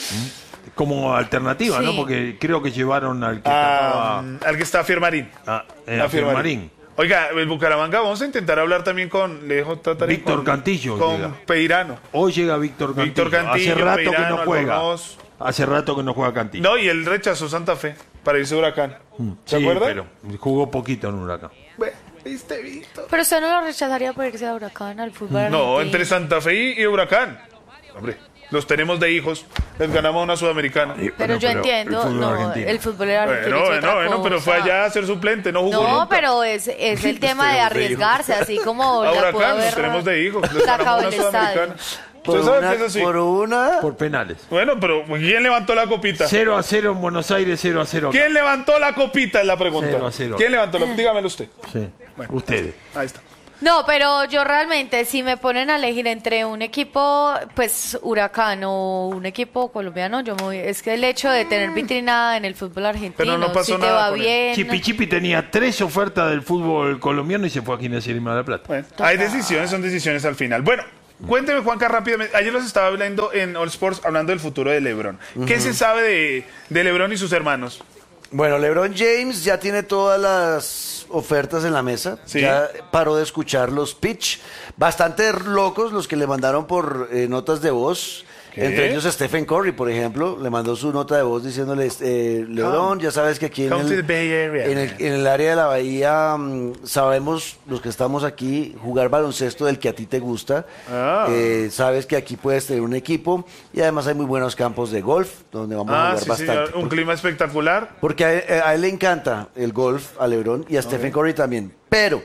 como alternativa, Sí. ¿no? Porque creo que llevaron al que Ah, estaba al que está Firmarín. a, eh, A a Firmarín. Firmarín. Oiga, el Bucaramanga, vamos a intentar hablar también con Lejo Tatarín. Víctor con- Cantillo Con llega. Peirano. Hoy llega Víctor Cantillo. Víctor Cantillo, Hace rato Peirano, que no juega. Albornoz. Hace rato que no juega Cantillo. No, y él rechazó Santa Fe para irse a Huracán. ¿Se Sí, acuerda? pero jugó poquito en Huracán. Ve, ¿Viste, Víctor? Pero usted no lo rechazaría por irse a Huracán al fútbol No, argentino. entre Santa Fe y, y Huracán. Hombre, los tenemos de hijos. Les ganamos una sudamericana. Eh, Pero bueno, yo el entiendo, fútbol no, argentino. el fútbol argentino Bueno, es bueno, otra bueno, pero fue cosa. allá a ser suplente, no jugó. No, nunca. pero es, es el tema de tenemos de arriesgarse, así como A la pudo Huracán, haber los tenemos de hijos. Les sacado ganamos del una estadio. sudamericana. Por ¿Usted sabe una, que es así? por una. Por penales. Bueno, pero ¿quién levantó la copita? cero a cero en Buenos Aires, cero a cero. ¿Quién levantó la copita? Es la pregunta. cero a cero. ¿Quién levantó la copita? Dígamelo usted. Sí. Bueno. Ustedes. Ahí está. No, pero yo realmente, si me ponen a elegir entre un equipo, pues Huracán o un equipo colombiano, yo me voy. Es que el hecho de tener vitrina en el fútbol argentino, Pero no pasó si te nada va con él. bien. Chipi Chipi tenía tres ofertas del fútbol colombiano y se fue a Gimnasia Lima de la Plata. Bueno, hay decisiones, son decisiones al final. Bueno, cuénteme, Juanca, rápidamente. Ayer los estaba hablando en All Sports, hablando del futuro de LeBron. ¿Qué se sabe de, de LeBron y sus hermanos? Bueno, LeBron James ya tiene todas las ofertas en la mesa. Sí. Ya paró de escuchar los pitch. Bastante locos los que le mandaron por eh, notas de voz. ¿Qué? Entre ellos Stephen Curry, por ejemplo, le mandó su nota de voz diciéndole, eh, LeBron, ya sabes que aquí en Come to the el, Bay Area. en, el, en el área de la bahía mm, sabemos, los que estamos aquí, jugar baloncesto del que a ti te gusta. Ah. Eh, sabes que aquí puedes tener un equipo y además hay muy buenos campos de golf donde vamos a Ah, jugar sí, bastante. señor. Un clima espectacular. Porque a él, a él le encanta el golf, a LeBron y a Stephen Curry también. Pero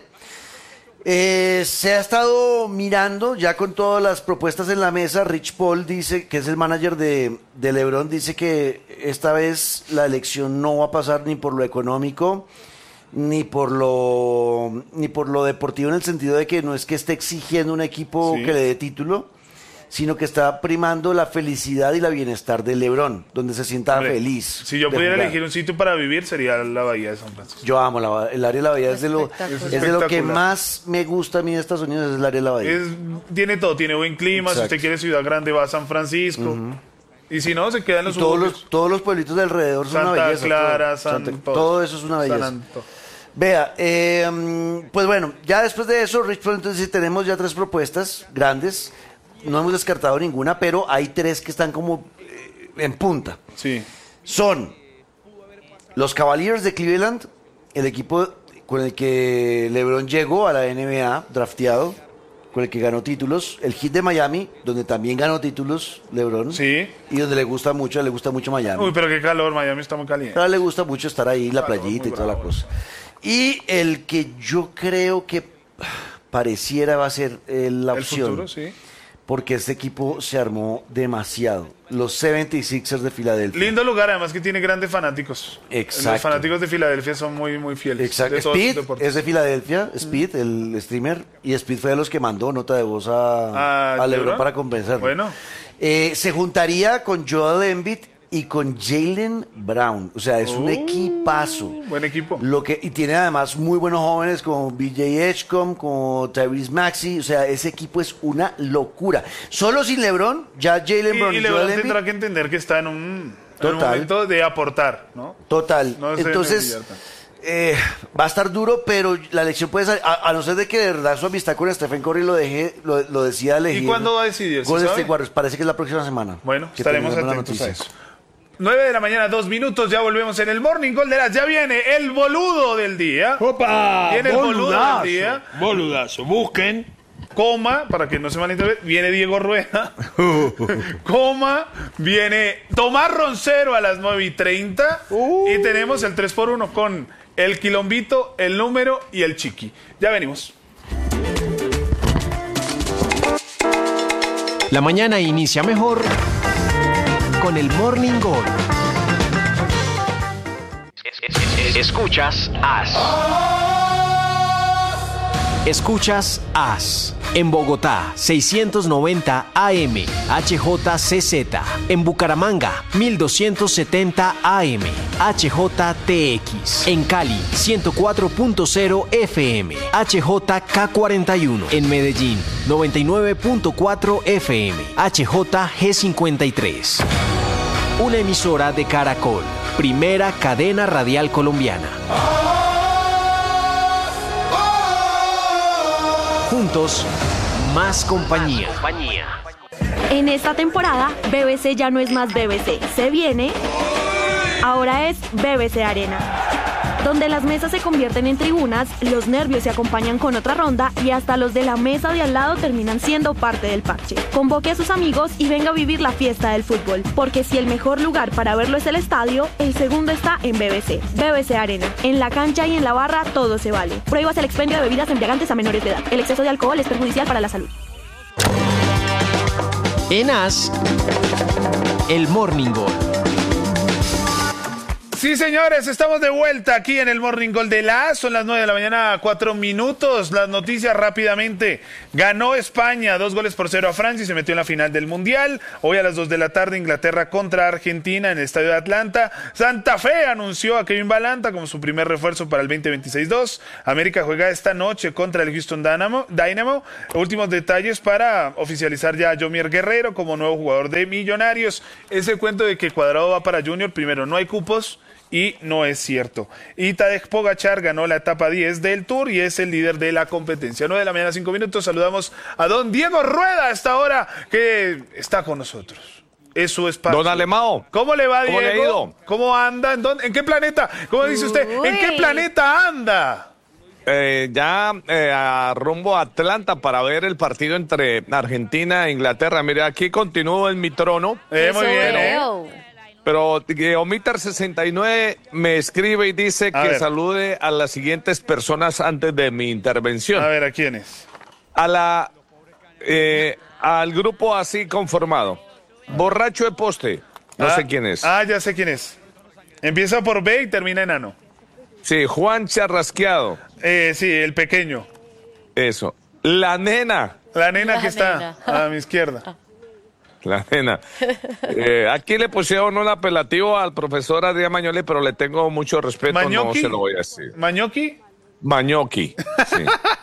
eh, se ha estado mirando ya con todas las propuestas en la mesa. Rich Paul dice, que es el manager de, de LeBron, dice que esta vez la elección no va a pasar ni por lo económico ni por lo ni por lo deportivo, en el sentido de que no es que esté exigiendo un equipo Sí. que le dé título, sino que está primando la felicidad y la bienestar de LeBron, donde se sienta Hombre, feliz. Si yo de pudiera jugar. elegir un sitio para vivir, sería la bahía de San Francisco. Yo amo la, ba- el área de la bahía, es de, lo, Espectacular. es de lo que Espectacular. más me gusta a mí de Estados Unidos, es el área de la bahía. Es, tiene todo, tiene buen clima. Exacto. Si usted quiere ciudad grande, va a San Francisco. Y si no, se quedan Y los todos suburbios. los, todos los pueblitos de alrededor son una Santa belleza. Clara, todo, San, Santa- todos. todo eso es una San belleza. Anto- Vea, eh, mm, pues bueno, ya después de eso, Rich Paul, entonces sí tenemos ya tres propuestas grandes. No hemos descartado ninguna, pero hay tres que están como eh, en punta. Sí. Son los Cavaliers de Cleveland, el equipo con el que LeBron llegó a la N B A, drafteado, con el que ganó títulos. El Heat de Miami, donde también ganó títulos LeBron. Sí. Y donde le gusta mucho, le gusta mucho Miami. Uy, pero qué calor, Miami está muy caliente. Pero le gusta mucho estar ahí, la Claro, playita muy y toda la bravo. cosa. Y el que yo creo que ah, pareciera va a ser eh, la El opción. futuro, sí. Porque este equipo se armó demasiado. Los setenta y sixers de Filadelfia. Lindo lugar, además que tiene grandes fanáticos. Exacto. Los fanáticos de Filadelfia son muy, muy fieles. Exacto. De todos sus Speed deportes. es de Filadelfia, Speed, el streamer, y Speed fue de los que mandó nota de voz a, Ah, a LeBron ¿LeBron? para compensarlo. Bueno. Eh, se juntaría con Joel Embiid y con Jaylen Brown. O sea, es un Uh, equipazo. Buen equipo. Lo que, y tiene además muy buenos jóvenes como B J Edgecombe, como Tyrese Maxey. O sea, ese equipo es una locura. Solo sin LeBron, ya Jaylen Y, Brown y y, LeBron Joel Embiid. tendrá que entender que está en un, en un Total. momento de aportar, ¿no? Total. No se Entonces, divierta. eh, va a estar duro, pero la elección puede salir. A, a no ser de que de verdad su amistad con Stephen Curry lo deje, lo, lo decida elegir. ¿Y cuándo va a decidir? ¿Se Golden sabe? State Warriors. Parece que es la próxima semana. Bueno, que estaremos tendremos la atentos a noticia. eso. nueve de la mañana, dos minutos, ya volvemos en el Morning Call de las. Ya viene el boludo del día. ¡Opa! Viene el boludo Boludazo. del día. Boludazo. Busquen. Coma, para que no se malinterprete, viene Diego Rueda. Coma, viene Tomás Roncero a las nueve y treinta. Uh. Y tenemos el tres por uno con el Quilombito, el Número y el Chiqui. Ya venimos. La mañana inicia mejor con el Morning Call. Escuchas As. Escuchas As. En Bogotá, seiscientos noventa A M, H J C Z. En Bucaramanga, mil doscientos setenta A M, H J T X. En Cali, ciento cuatro punto cero F M, H J K cuarenta y uno. En Medellín, noventa y nueve punto cuatro F M, H J G cincuenta y tres. Una emisora de Caracol, primera cadena radial colombiana. Juntos, más compañía. En esta temporada, B B C ya no es más B B C. Se viene. Ahora es B B C Arena, donde las mesas se convierten en tribunas, los nervios se acompañan con otra ronda y hasta los de la mesa de al lado terminan siendo parte del parche. Convoque a sus amigos y venga a vivir la fiesta del fútbol, porque si el mejor lugar para verlo es el estadio, el segundo está en B B C. B B C Arena. En la cancha y en la barra todo se vale. Prohíbas el expendio de bebidas embriagantes a menores de edad. El exceso de alcohol es perjudicial para la salud. En As, el Morning Gol. Sí, señores, estamos de vuelta aquí en el Morning Gol de la A. Son las nueve de la mañana, cuatro minutos. Las noticias rápidamente. Ganó España, dos goles por cero a Francia y se metió en la final del Mundial. Hoy a las dos de la tarde, Inglaterra contra Argentina en el Estadio de Atlanta. Santa Fe anunció a Kevin Balanta como su primer refuerzo para el veinte veintiséis dos. América juega esta noche contra el Houston Dynamo. Dynamo. Últimos detalles para oficializar ya a Yomier Guerrero como nuevo jugador de Millonarios. Ese cuento de que Cuadrado va para Junior, primero, no hay cupos. Y no es cierto. Y Tadej Pogačar ganó la etapa diez del Tour y es el líder de la competencia. nueve de la mañana, cinco minutos. Saludamos a don Diego Rueda a esta hora que está con nosotros. Es su espacio. Don Alemão. ¿Cómo le va, Diego? ¿Cómo le ha ido? ¿Cómo anda? ¿En, dónde, ¿En qué planeta? ¿Cómo dice usted? Uy. ¿En qué planeta anda? Eh, ya eh, a rumbo a Atlanta para ver el partido entre Argentina e Inglaterra. Mire, aquí continúo en mi trono. Eh, muy Eso bien, ¿eh? veo. Pero Geomiter sesenta y nueve me escribe y dice A que ver. salude a las siguientes personas antes de mi intervención. A ver, ¿a quién es? A la, eh, al grupo así conformado. Borracho de poste. No Ah, sé quién es. Ah, ya sé quién es. Empieza por B y termina en ano. Sí, Juan Charrasqueado. Eh, sí, el pequeño. Eso. La nena. La nena La que está nena. a mi izquierda. La nena. Eh, aquí le pusieron un apelativo al profesor Adrián Mañoli, pero le tengo mucho respeto, no se lo voy a decir. ¿Mañoki? Mañoki, sí.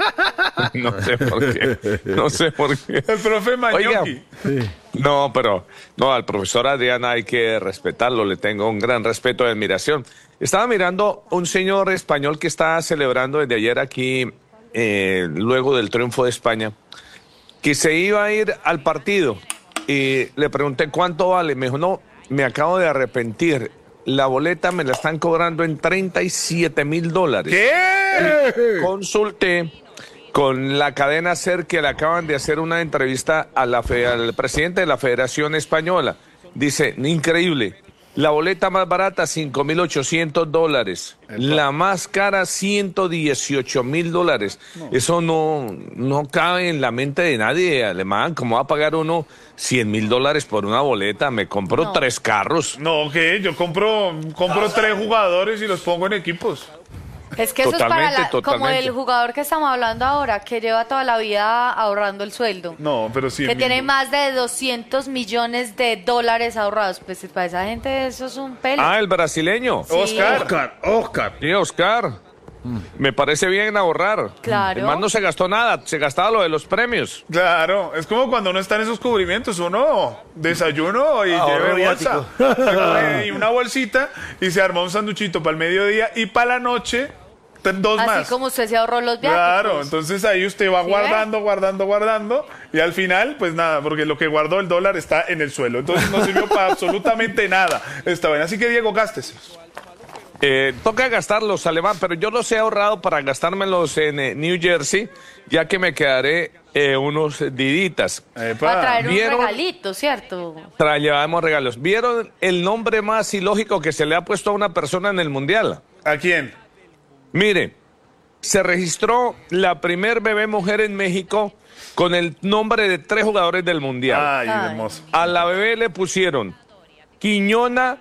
No sé por qué. No sé por qué. El profe Mañoki. Oiga, no, pero no, al profesor Adrián hay que respetarlo, le tengo un gran respeto y admiración. Estaba mirando un señor español que está celebrando desde ayer aquí, eh, luego del triunfo de España, que se iba a ir al partido. Y le pregunté cuánto vale. Me dijo, no, me acabo de arrepentir. La boleta me la están cobrando en treinta y siete mil dólares. ¿Qué? Consulté con la cadena SER que le acaban de hacer una entrevista a la fe- al presidente de la Federación Española. Dice, increíble. La boleta más barata, cinco mil ochocientos dólares. La más cara, ciento dieciocho mil dólares. Eso no, no cabe en la mente de nadie, Alemán. ¿Cómo va a pagar uno cien mil dólares por una boleta? Me compro No. tres carros. No, ¿qué? Yo compro, compro tres jugadores y los pongo en equipos. Es que eso es para Totalmente, la, como totalmente. el jugador que estamos hablando ahora, que lleva toda la vida ahorrando el sueldo. No, pero sí. Que tiene más de doscientos millones de dólares ahorrados. Pues para esa gente eso es un pelo. Ah, el brasileño. Sí. Oscar. Oscar, Oscar. Sí, Oscar. Me parece bien ahorrar. Claro. El man no se gastó nada, se gastaba lo de los premios. Claro, es como cuando uno está en esos cubrimientos, uno desayuno y Ahorro lleve bolsa. viático. Y una bolsita y se arma un sanduchito para el mediodía y para la noche t- dos Así más. como usted se ahorró los viajes. Claro, entonces ahí usted va ¿Sí guardando, guardando, guardando y al final, pues nada, porque lo que guardó el dólar está en el suelo. Entonces no sirvió para absolutamente nada esta vaina. Así que Diego, gástese. Eh, toca gastarlos, Alemán, pero yo los he ahorrado para gastármelos en eh, New Jersey, ya que me quedaré eh, unos diditas. Para traer un ¿Vieron? regalito, ¿cierto? Tra- llevamos regalos. ¿Vieron el nombre más ilógico que se le ha puesto a una persona en el Mundial? ¿A quién? Mire, se registró la primer bebé mujer en México con el nombre de tres jugadores del Mundial. Ay, Ay. hermoso. A la bebé le pusieron Quiñona,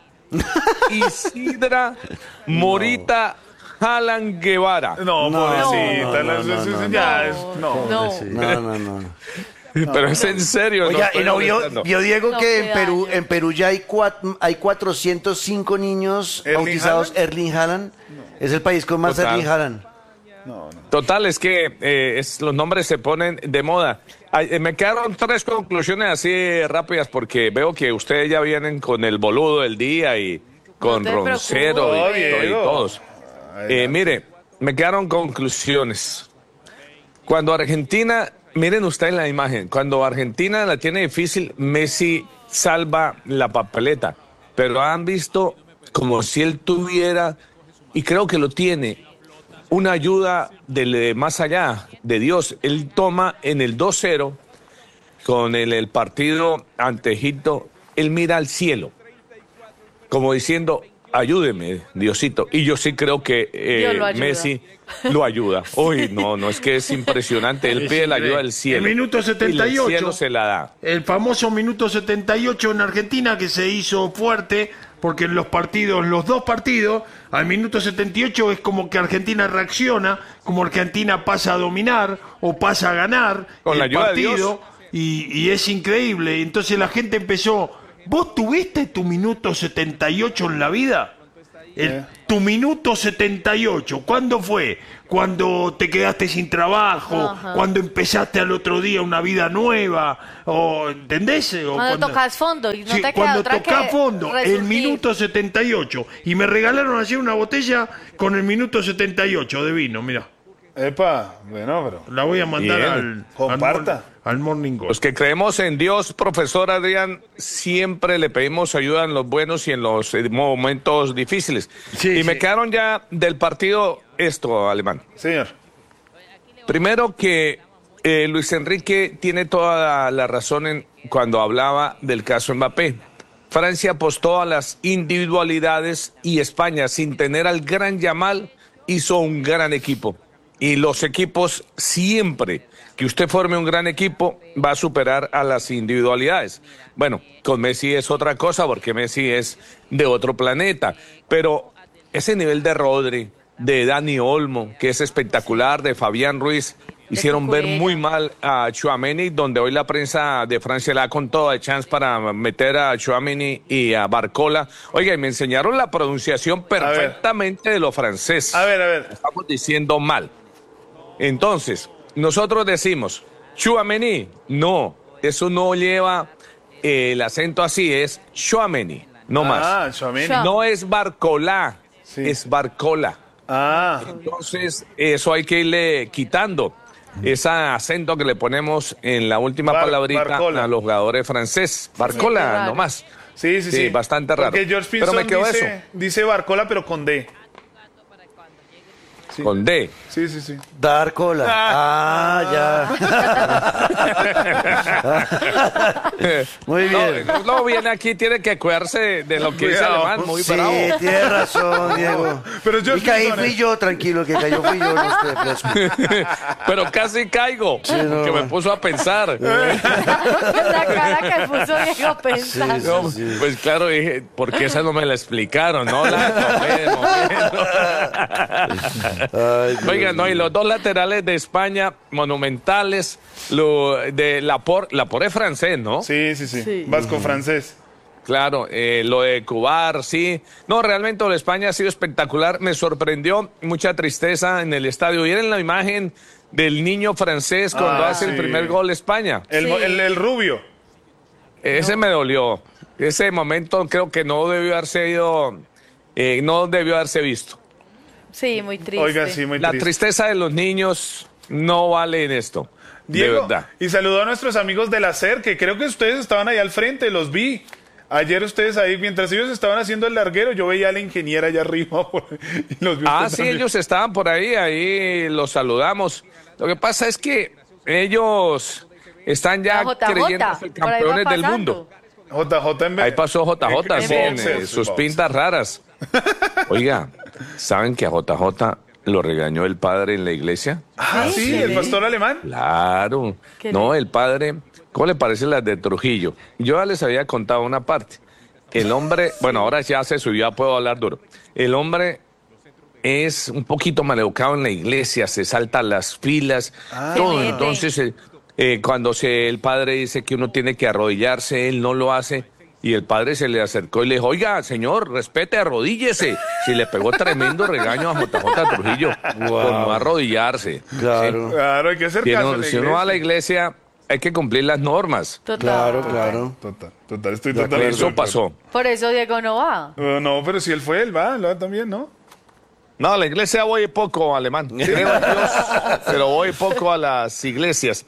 Isidra, Morita, Alan Guevara. No, No, pobrecita. no, no, eso- no, eso no, ya no. es. No. No. Sí, no, no, no. Pero es en serio. Oiga, estoy ¿y no vio, molestando. vio Diego No, que qué en Perú, daño. en Perú ya hay, cuat- hay cuatrocientos cinco niños ¿Erling bautizados Haaland? Erling Haaland? Es el país con más Total. Erling Haaland. Total, es que eh, es- los nombres se ponen de moda. Ay, eh, me quedaron tres conclusiones así rápidas porque veo que ustedes ya vienen con el boludo del día y con te Roncero y, preocupes. y Diego. todos. Eh, mire, me quedaron conclusiones. Cuando Argentina, miren ustedes la imagen, cuando Argentina la tiene difícil, Messi salva la papeleta, pero han visto como si él tuviera, y creo que lo tiene, una ayuda de más allá de Dios. Él toma en el dos cero con el, el partido ante Egipto, él mira al cielo, como diciendo, ayúdeme, Diosito. Y yo sí creo que eh, lo Messi lo ayuda. Uy, no, no, es que es impresionante. Él Es pide la increíble. ayuda del cielo. El minuto setenta y ocho. Y el cielo se la da. El famoso minuto setenta y ocho en Argentina, que se hizo fuerte porque en los partidos, los dos partidos, al minuto setenta y ocho es como que Argentina reacciona, como Argentina pasa a dominar o pasa a ganar Con el la ayuda de Dios. partido y, y es increíble. Entonces la gente empezó, ¿vos tuviste tu minuto setenta y ocho en la vida? El, Eh. Tu minuto setenta y ocho, ¿cuándo fue? Cuando te quedaste sin trabajo, Ajá. cuando empezaste al otro día una vida nueva, o ¿entendés? O Cuando tocas fondo y no Sí, te queda cuando otra tocás que fondo, el resurgir. minuto setenta y ocho. Y me regalaron ayer una botella con el minuto setenta y ocho de vino, mira. Epa, bueno, pero... La voy a mandar Bien. al, Comparta. al, mor- al Morning Call. Los que creemos en Dios, profesor Adrián, siempre le pedimos ayuda en los buenos y en los eh, momentos difíciles. Sí, y me sí. quedaron ya del partido esto, Alemán. Señor. Primero que eh, Luis Enrique tiene toda la razón en, cuando hablaba del caso Mbappé. Francia apostó a las individualidades y España, sin tener al gran Yamal, hizo un gran equipo. Y los equipos siempre que usted forme un gran equipo va a superar a las individualidades. Bueno, con Messi es otra cosa porque Messi es de otro planeta, pero ese nivel de Rodri, de Dani Olmo, que es espectacular, de Fabián Ruiz, hicieron ver Cucurella. muy mal a Tchouaméni, donde hoy la prensa de Francia le da con toda chance para meter a Tchouaméni y a Barcola. Oiga, y me enseñaron la pronunciación perfectamente de lo francés. A ver, a ver. Estamos diciendo mal. Entonces, nosotros decimos, Tchouaméni, no, eso no lleva eh, el acento así, es Tchouaméni, no más. Ah, Tchouaméni. Chua- No es Barcola, Sí. es Barcola. Ah, Entonces, eso hay que irle quitando. Ese acento que le ponemos en la última Bar- palabrita Barcola. a los jugadores franceses. Qué Barcola, raro. nomás. sí, sí, sí. Sí, bastante raro. Porque George Pero Pinson me quedó dice, eso. dice Barcola, pero con D. Sí. Con D. Sí, sí, sí. Dar cola. Ah, ya. Muy bien. No, no viene aquí, tiene que cuidarse de, de lo que dice Cuidado. Alemán, muy Sí, bravo. tiene razón, Diego. Pero yo y caí pienso en fui eso. yo, tranquilo, que cayó fui yo en este fresco. Pero casi caigo, no. que me puso a pensar. La cara que puso Diego pensando. No, pues claro, dije, porque esa no me la explicaron, no la tomé de momento. Ay, Dios Oigan, no, y los dos laterales de España, monumentales, lo de Laporte, Laporte es francés, ¿no? Sí, sí, sí. Sí. Vasco francés. Claro, eh, lo de Cubar, sí. No, realmente lo de España ha sido espectacular. Me sorprendió, mucha tristeza en el estadio. ¿Vieron la imagen del niño francés cuando Ah, hace el sí. primer gol España? El, Sí. el, el rubio. Ese me dolió. Ese momento creo que no debió haberse ido, eh, no debió haberse visto. Sí, muy triste. Oiga, sí, muy La triste. tristeza de los niños no vale en esto. de Diego, verdad. y saludó a nuestros amigos de la S E R, que creo que ustedes estaban ahí al frente, los vi. Ayer ustedes ahí, mientras ellos estaban haciendo el larguero, yo veía a la ingeniera allá arriba. por- y los vi Ah, usted sí, también. ellos estaban por ahí, ahí los saludamos. Lo que pasa es que ellos están ya La J J, creyendo ser por ahí va campeones del pasando. mundo. J J en vez- Ahí pasó J J, en sí, en, boxer, eh, sus boxer. pintas raras. Oiga, ¿saben que a J J lo regañó el padre en la iglesia? Ah, sí, el pastor alemán. Claro. ¿Qué No, le- el padre, ¿cómo le parece las de Trujillo? Yo ya les había contado una parte. El hombre, bueno, ahora ya se subió, ya puedo hablar duro. El hombre es un poquito maleducado en la iglesia, se salta a las filas, todo. Qué Entonces, eh, eh, cuando se, el padre dice que uno tiene que arrodillarse, él no lo hace. Y el padre se le acercó y le dijo, oiga, señor, respete, arrodíllese. Si le pegó tremendo regaño a J J Trujillo por no arrodillarse. Claro, Claro, hay que hacer Si caso uno, a la si uno va a la iglesia, hay que cumplir las normas. Total. claro, claro. Total, total, estoy De totalmente Eso de acuerdo. pasó. Por eso Diego no va. Eh, No, pero si él fue, él va, él va también, ¿no? No, a la iglesia voy poco, alemán. Creo en Dios, pero voy poco a las iglesias.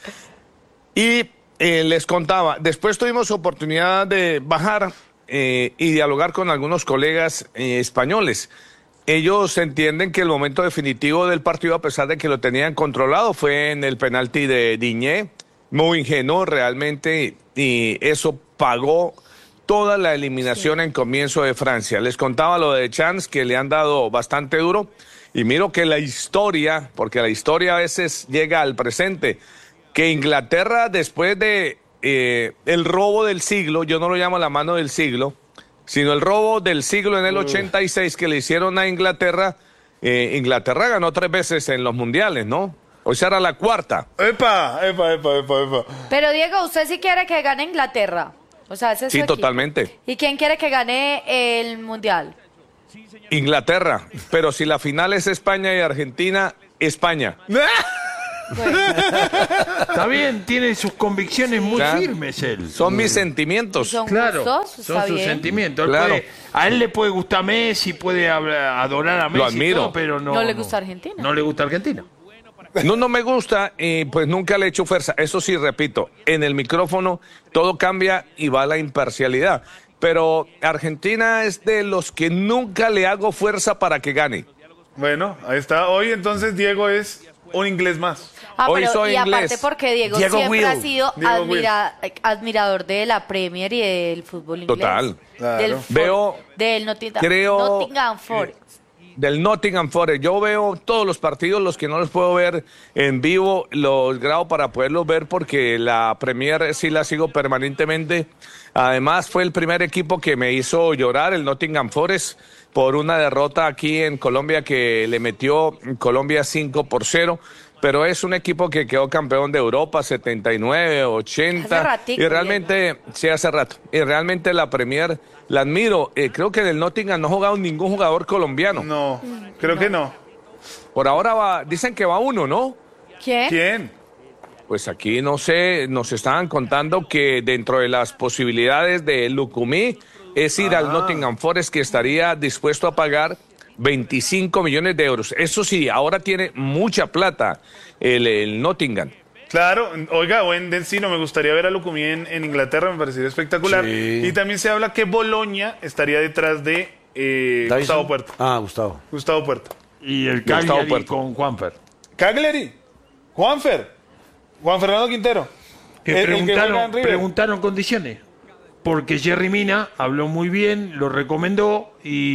Y eh, les contaba, después tuvimos oportunidad de bajar eh, y dialogar con algunos colegas eh, españoles. Ellos entienden que el momento definitivo del partido, a pesar de que lo tenían controlado, fue en el penalti de Diñé, muy ingenuo realmente, y eso pagó toda la eliminación en comienzo de Francia. Les contaba lo de Chance, que le han dado bastante duro. Y miro que la historia, porque la historia a veces llega al presente, que Inglaterra después de eh, el robo del siglo, yo no lo llamo la mano del siglo, sino el robo del siglo en el ochenta y seis que le hicieron a Inglaterra, eh, Inglaterra ganó tres veces en los mundiales, ¿no? Hoy será la cuarta. Epa, epa, epa, epa, epa. Pero Diego, usted sí quiere que gane Inglaterra. O sea, ese es su Sí, equipo. totalmente. ¿Y quién quiere que gane el mundial? Inglaterra, pero si la final es España y Argentina, España. Está bien, tiene sus convicciones muy Claro. firmes él. Son mis sentimientos. Son Claro, gustos, son está sus bien. sentimientos. Él Claro. puede- a él le puede gustar Messi, puede hablar- adorar a Messi, y admiro. todo, pero no, No le gusta Argentina. No le gusta Argentina. No, no me gusta y pues nunca le he hecho fuerza. Eso sí, repito, en el micrófono todo cambia y va la imparcialidad. Pero Argentina es de los que nunca le hago fuerza para que gane. Bueno, ahí está. Hoy entonces Diego es un inglés más. Ah, Hoy pero, soy y inglés. aparte porque Diego, Diego siempre Will. ha sido Diego admira- admirador de la Premier y del fútbol inglés. Total. Claro. Del, for- Veo- del Nottingham, creo- Nottingham Forest. Del Nottingham Forest. Yo veo todos los partidos, los que no los puedo ver en vivo, los grabo para poderlos ver porque la Premier sí la sigo permanentemente. Además, fue el primer equipo que me hizo llorar, el Nottingham Forest, por una derrota aquí en Colombia que le metió Colombia cinco por cero. Pero es un equipo que quedó campeón de Europa, setenta y nueve, ochenta. Hace ratico, Y realmente, sí, hace rato. Y realmente la Premier la admiro. Eh, creo que del Nottingham no ha jugado ningún jugador colombiano. No, creo que no. Por ahora va, dicen que va uno, ¿no? ¿Quién? ¿Quién? Pues aquí no sé, nos estaban contando que dentro de las posibilidades de Lucumí es ir al Nottingham Forest, que estaría dispuesto a pagar veinticinco millones de euros. Eso sí, ahora tiene mucha plata el, el Nottingham. Claro, oiga, buen destino, me gustaría ver a Lucumí en, en Inglaterra, me parecería espectacular. Sí. Y también se habla que Boloña estaría detrás de eh, Davison. Gustavo Puerto. Ah, Gustavo. Gustavo Puerto. Y el Gustavo Cagliari Puerto. con Juanfer. Cagliari, Juanfer, Juan Fernando Quintero. Que El- el que juega preguntaron, en River. preguntaron condiciones. Porque Jerry Mina habló muy bien, lo recomendó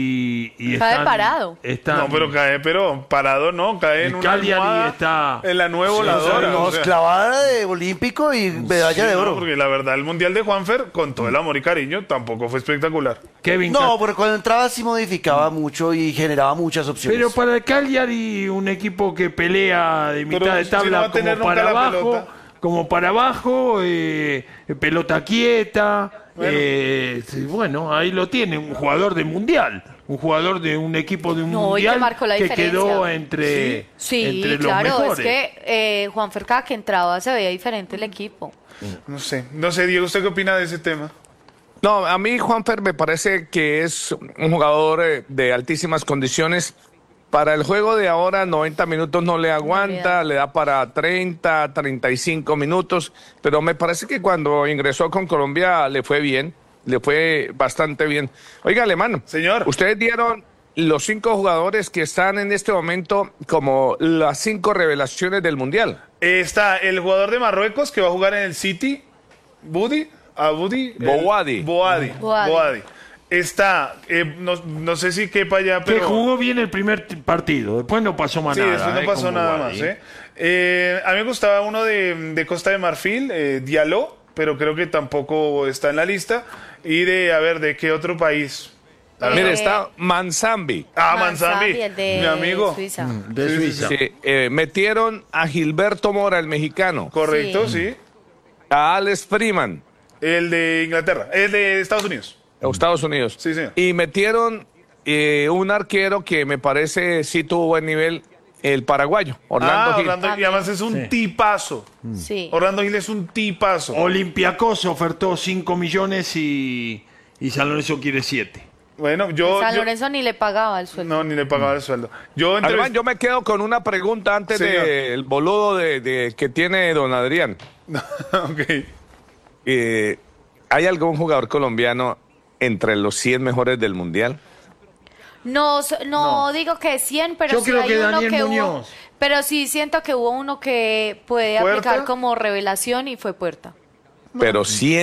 y, y Cae están- parado. están- No, pero cae, pero parado no, cae en El una Cagliari almohada está- en la nueva Sí, voladora. no, o sea. clavada de olímpico y medalla Sí, de no, oro. porque la verdad, el Mundial de Juanfer, con todo el amor y cariño, tampoco fue espectacular. Kevin No, Cat- porque cuando entraba sí modificaba mucho y generaba muchas opciones. Pero para el Cagliari, un equipo que pelea de mitad Pero de si no va tabla a tener como nunca para la abajo, pelota. como para abajo, eh, pelota quieta. Bueno. eh, sí, bueno, ahí lo tiene, un jugador de mundial, un jugador de un equipo de un No, y que mundial marcó la que diferencia. quedó entre, Sí, entre los claro, mejores. es que eh, Juan Fercá que entraba se veía diferente el equipo. No sé, no sé, Diego, ¿usted qué opina de ese tema? No, a mí Juanfer me parece que es un jugador eh, de altísimas condiciones. Para el juego de ahora, noventa minutos no le aguanta, le da para treinta, treinta y cinco minutos, pero me parece que cuando ingresó con Colombia le fue bien, le fue bastante bien. Oiga, Alemán, Señor. ustedes dieron los cinco jugadores que están en este momento como las cinco revelaciones del Mundial. Eh, está el jugador de Marruecos que va a jugar en el City, Budi, a Budi. el- Boadi. Boadi. Boadi. Boadi. Está, eh, no, no sé si quepa ya, Que pero... jugó bien el primer t- partido, después no pasó más Sí, nada. después no eh, pasó con nada Boadi, más. ¿eh? Eh, a mí me gustaba uno de, de Costa de Marfil, eh, Diallo, pero creo que tampoco está en la lista. Y de, a ver, ¿de qué otro país? A ver. Mire, Eh, está Manzambi. Ah, Manzambi, Manzambi, el de mi amigo. Suiza. De Sí, sí, Suiza. Sí, eh, metieron a Gilberto Mora, el mexicano, Correcto, Sí. sí. a Alex Freeman, El de Inglaterra, el de Estados Unidos. Estados Unidos. Sí, señor. Y metieron eh, un arquero que me parece sí tuvo buen nivel, el paraguayo, Orlando ah, Gil. Orlando, y además es un Sí. tipazo. Sí. Orlando Gil es un tipazo. Olympiacos ofertó cinco millones y, y San Lorenzo quiere siete. Bueno, yo... San yo- Lorenzo ni le pagaba el sueldo. no, ni le pagaba el sueldo. Yo entre... Además, yo me quedo con una pregunta antes Señor. del boludo de, de- que tiene don Adrián. Ok. Eh, ¿Hay algún jugador colombiano entre los cien mejores del Mundial? No, s- no, digo que cien, pero Yo sí creo hay que uno Daniel que hubo, Muñoz. pero sí siento que hubo uno que puede ¿Puerta? aplicar como revelación y fue Puerta. Pero cien.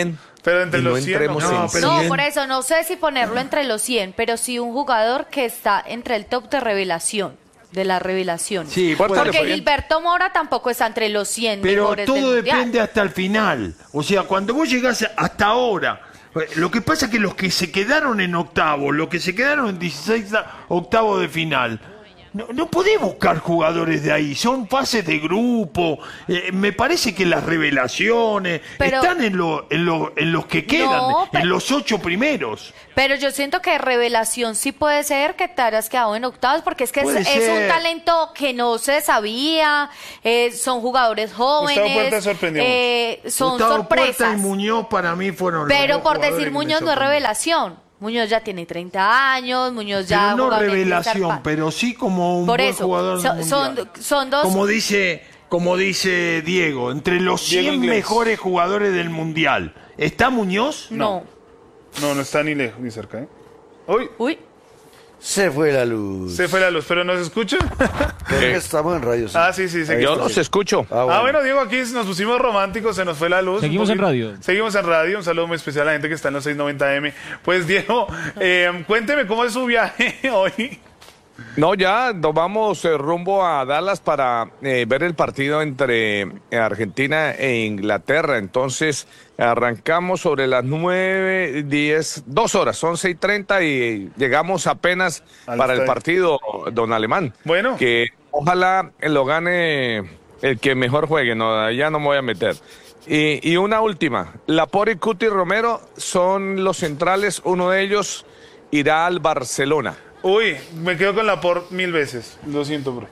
Pero entre y los no cien, entremos no, en pero No, cien. por eso no sé si ponerlo entre los cien, pero sí un jugador que está entre el top de revelación, de la revelación. Sí, ¿Cuánto puede- le Porque fue? Gilberto Mora tampoco está entre los cien pero mejores del todo mundial. depende hasta el final. O sea, cuando vos llegás hasta ahora, lo que pasa es que los que se quedaron en octavo, los que se quedaron en dieciséis octavos de final, no, no podés buscar jugadores de ahí, son fases de grupo. Eh, me parece que las revelaciones Pero- están en, lo- en, lo- en los que quedan, No, pero- en los ocho primeros. Pero yo siento que revelación sí puede ser que te hayas quedado en octavos, porque es que es, Puede es un ser. talento que no se sabía, eh, son jugadores jóvenes, Gustavo Puerta sorprendió eh, son Gustavo Puerta sorpresas. y Muñoz para mí fueron los Pero dos por jugadores decir que me Muñoz no es sorprendieron. revelación. Muñoz ya tiene treinta años, Muñoz ya Pero ha no jugado en el revelación, Zarpa- pero sí como un Por buen eso, jugador so- del son, mundial. son dos. Como dice, como dice Diego, entre los Diego cien Inglés. mejores jugadores del mundial, ¿está Muñoz? No. No, no está ni lejos, ni cerca, ¿eh? Uy, Uy. Se fue la luz. se fue la luz, pero ¿nos escucha? Creo que estamos en radio. sí. Ah, sí, sí, sí. Ahí Yo está. los escucho. Ah, Ah, bueno, Diego, aquí nos pusimos románticos, se nos fue la luz. Seguimos Un en poquito. radio. Seguimos en radio, un saludo muy especial a la gente que está en los seiscientos noventa eme. Pues, Diego, eh, cuénteme cómo es su viaje hoy. No, ya nos vamos eh, rumbo a Dallas para eh, ver el partido entre eh, Argentina e Inglaterra. Entonces, arrancamos sobre las nueve, diez, dos horas, once y treinta y llegamos apenas Al para el estadio. partido, don Alemán. Bueno. Que ojalá lo gane el que mejor juegue, no, ya no me voy a meter. Y, y una última, Laporte y Cuti Romero son los centrales, uno de ellos irá al Barcelona. Uy, me quedo con la por mil veces. Lo siento, bro.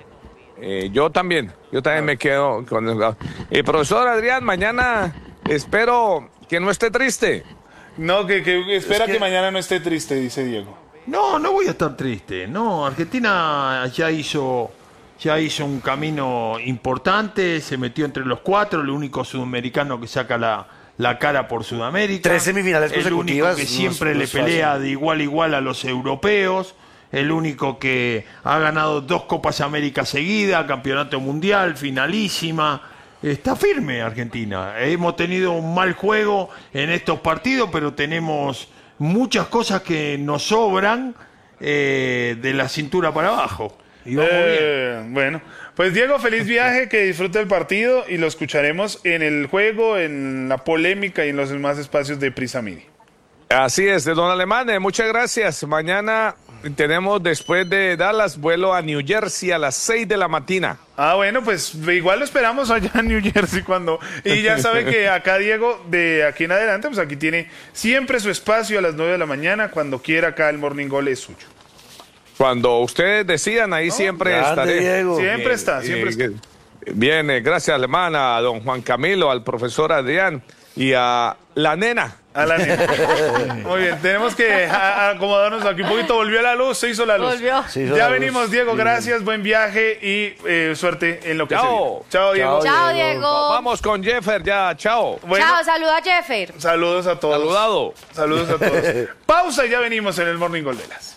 Eh, yo también, yo también me quedo con el... Eh, profesor Adrián, mañana espero que no esté triste. No, que, que espera Es que- que mañana no esté triste, dice Diego. No, no voy a estar triste. No, Argentina ya hizo, ya hizo un camino importante, se metió entre los cuatro, el único sudamericano que saca la, la cara por Sudamérica. Tres semifinales El único consecutivas, que no es- siempre no le es fácil. pelea de igual a igual a los europeos. El único que ha ganado dos Copas América seguidas, campeonato mundial, finalísima. Está firme Argentina. Hemos tenido un mal juego en estos partidos, pero tenemos muchas cosas que nos sobran eh, de la cintura para abajo. Y vamos bien. Eh, bueno, pues Diego, feliz viaje, que disfrute el partido y lo escucharemos en el juego, en la polémica y en los demás espacios de Prisa Media. Así es, de don Alemán, eh, muchas gracias. Mañana tenemos después de Dallas vuelo a New Jersey a las seis de la mañana. Ah, bueno, pues igual lo esperamos allá en New Jersey cuando... Y ya sabe que acá Diego, de aquí en adelante, pues aquí tiene siempre su espacio a las nueve de la mañana. Cuando quiera acá el Morning Goal es suyo. Cuando ustedes decidan, ahí siempre Grande, estaré. Diego. Siempre está, siempre está. Eh, Bien, eh, gracias Alemán, a don Juan Camilo, al profesor Adrián y a la nena. A la nena. Muy bien, tenemos que a- a acomodarnos aquí un poquito. Volvió la luz, se hizo la luz. Volvió. Se hizo Ya la luz. venimos, Diego, Sí. gracias, buen viaje y eh, suerte en lo que Chao. se viene. Chao, Diego. Chao. Chao, Diego. Diego. Vamos con Jeffer, ya, chao. Bueno, Chao, saluda a Jeffer. saludos a todos. Saludado. Saludos a todos. Pausa y ya venimos en el Morning Goal de las.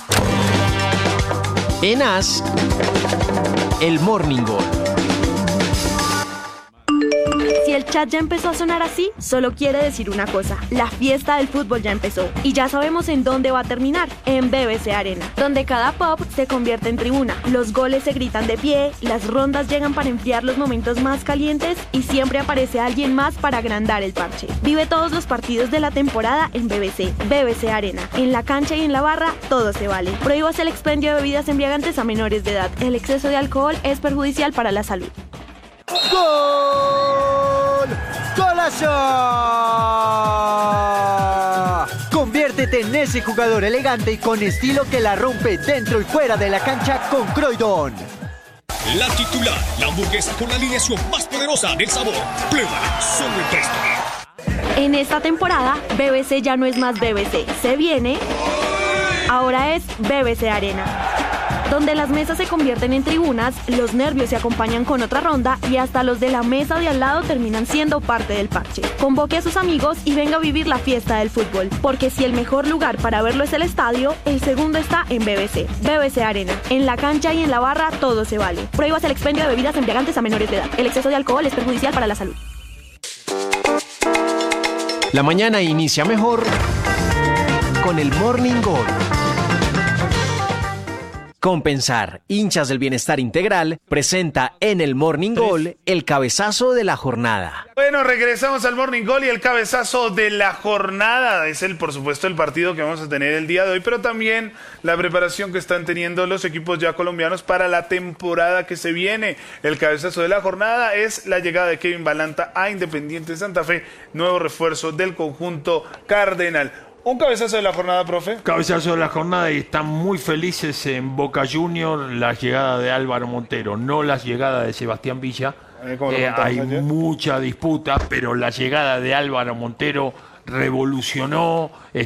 En As, el Morning Goal. Si el chat ya empezó a sonar así, solo quiere decir una cosa: la fiesta del fútbol ya empezó. Y ya sabemos en dónde va a terminar: en B B C Arena, donde cada pop se convierte en tribuna, los goles se gritan de pie, las rondas llegan para enfriar los momentos más calientes y siempre aparece alguien más para agrandar el parche. Vive todos los partidos de la temporada en B B C. B B C Arena, en la cancha y en la barra, todo se vale. Prohíbas el expendio de bebidas embriagantes a menores de edad. El exceso de alcohol es perjudicial para la salud. ¡Gol! ¡Golazo! Conviértete en ese jugador elegante y con estilo que la rompe dentro y fuera de la cancha con Croydon. La titular, la hamburguesa con la alineación más poderosa del sabor. Pruébala solo en Preston. En esta temporada, B B C ya no es más B B C. Se viene, ahora es B B C Arena, donde las mesas se convierten en tribunas, los nervios se acompañan con otra ronda y hasta los de la mesa de al lado terminan siendo parte del parche. Convoque a sus amigos y venga a vivir la fiesta del fútbol, porque si el mejor lugar para verlo es el estadio, el segundo está en B B C. B B C Arena, en la cancha y en la barra todo se vale. Prohíbas el expendio de bebidas embriagantes a menores de edad. El exceso de alcohol es perjudicial para la salud. La mañana inicia mejor con el Morning Gol. Compensar, hinchas del bienestar integral, presenta en el Morning Gol el cabezazo de la jornada. Bueno, regresamos al Morning Gol y el cabezazo de la jornada. Es el, por supuesto, el partido que vamos a tener el día de hoy, pero también la preparación que están teniendo los equipos ya colombianos para la temporada que se viene. El cabezazo de la jornada es la llegada de Kevin Balanta a Independiente Santa Fe, nuevo refuerzo del conjunto cardenal. Un cabezazo de la jornada, profe. Cabezazo de la jornada y están muy felices en Boca Juniors la llegada de Álvaro Montero, no la llegada de Sebastián Villa. Eh, hay ayer. mucha disputa, pero la llegada de Álvaro Montero revolucionó,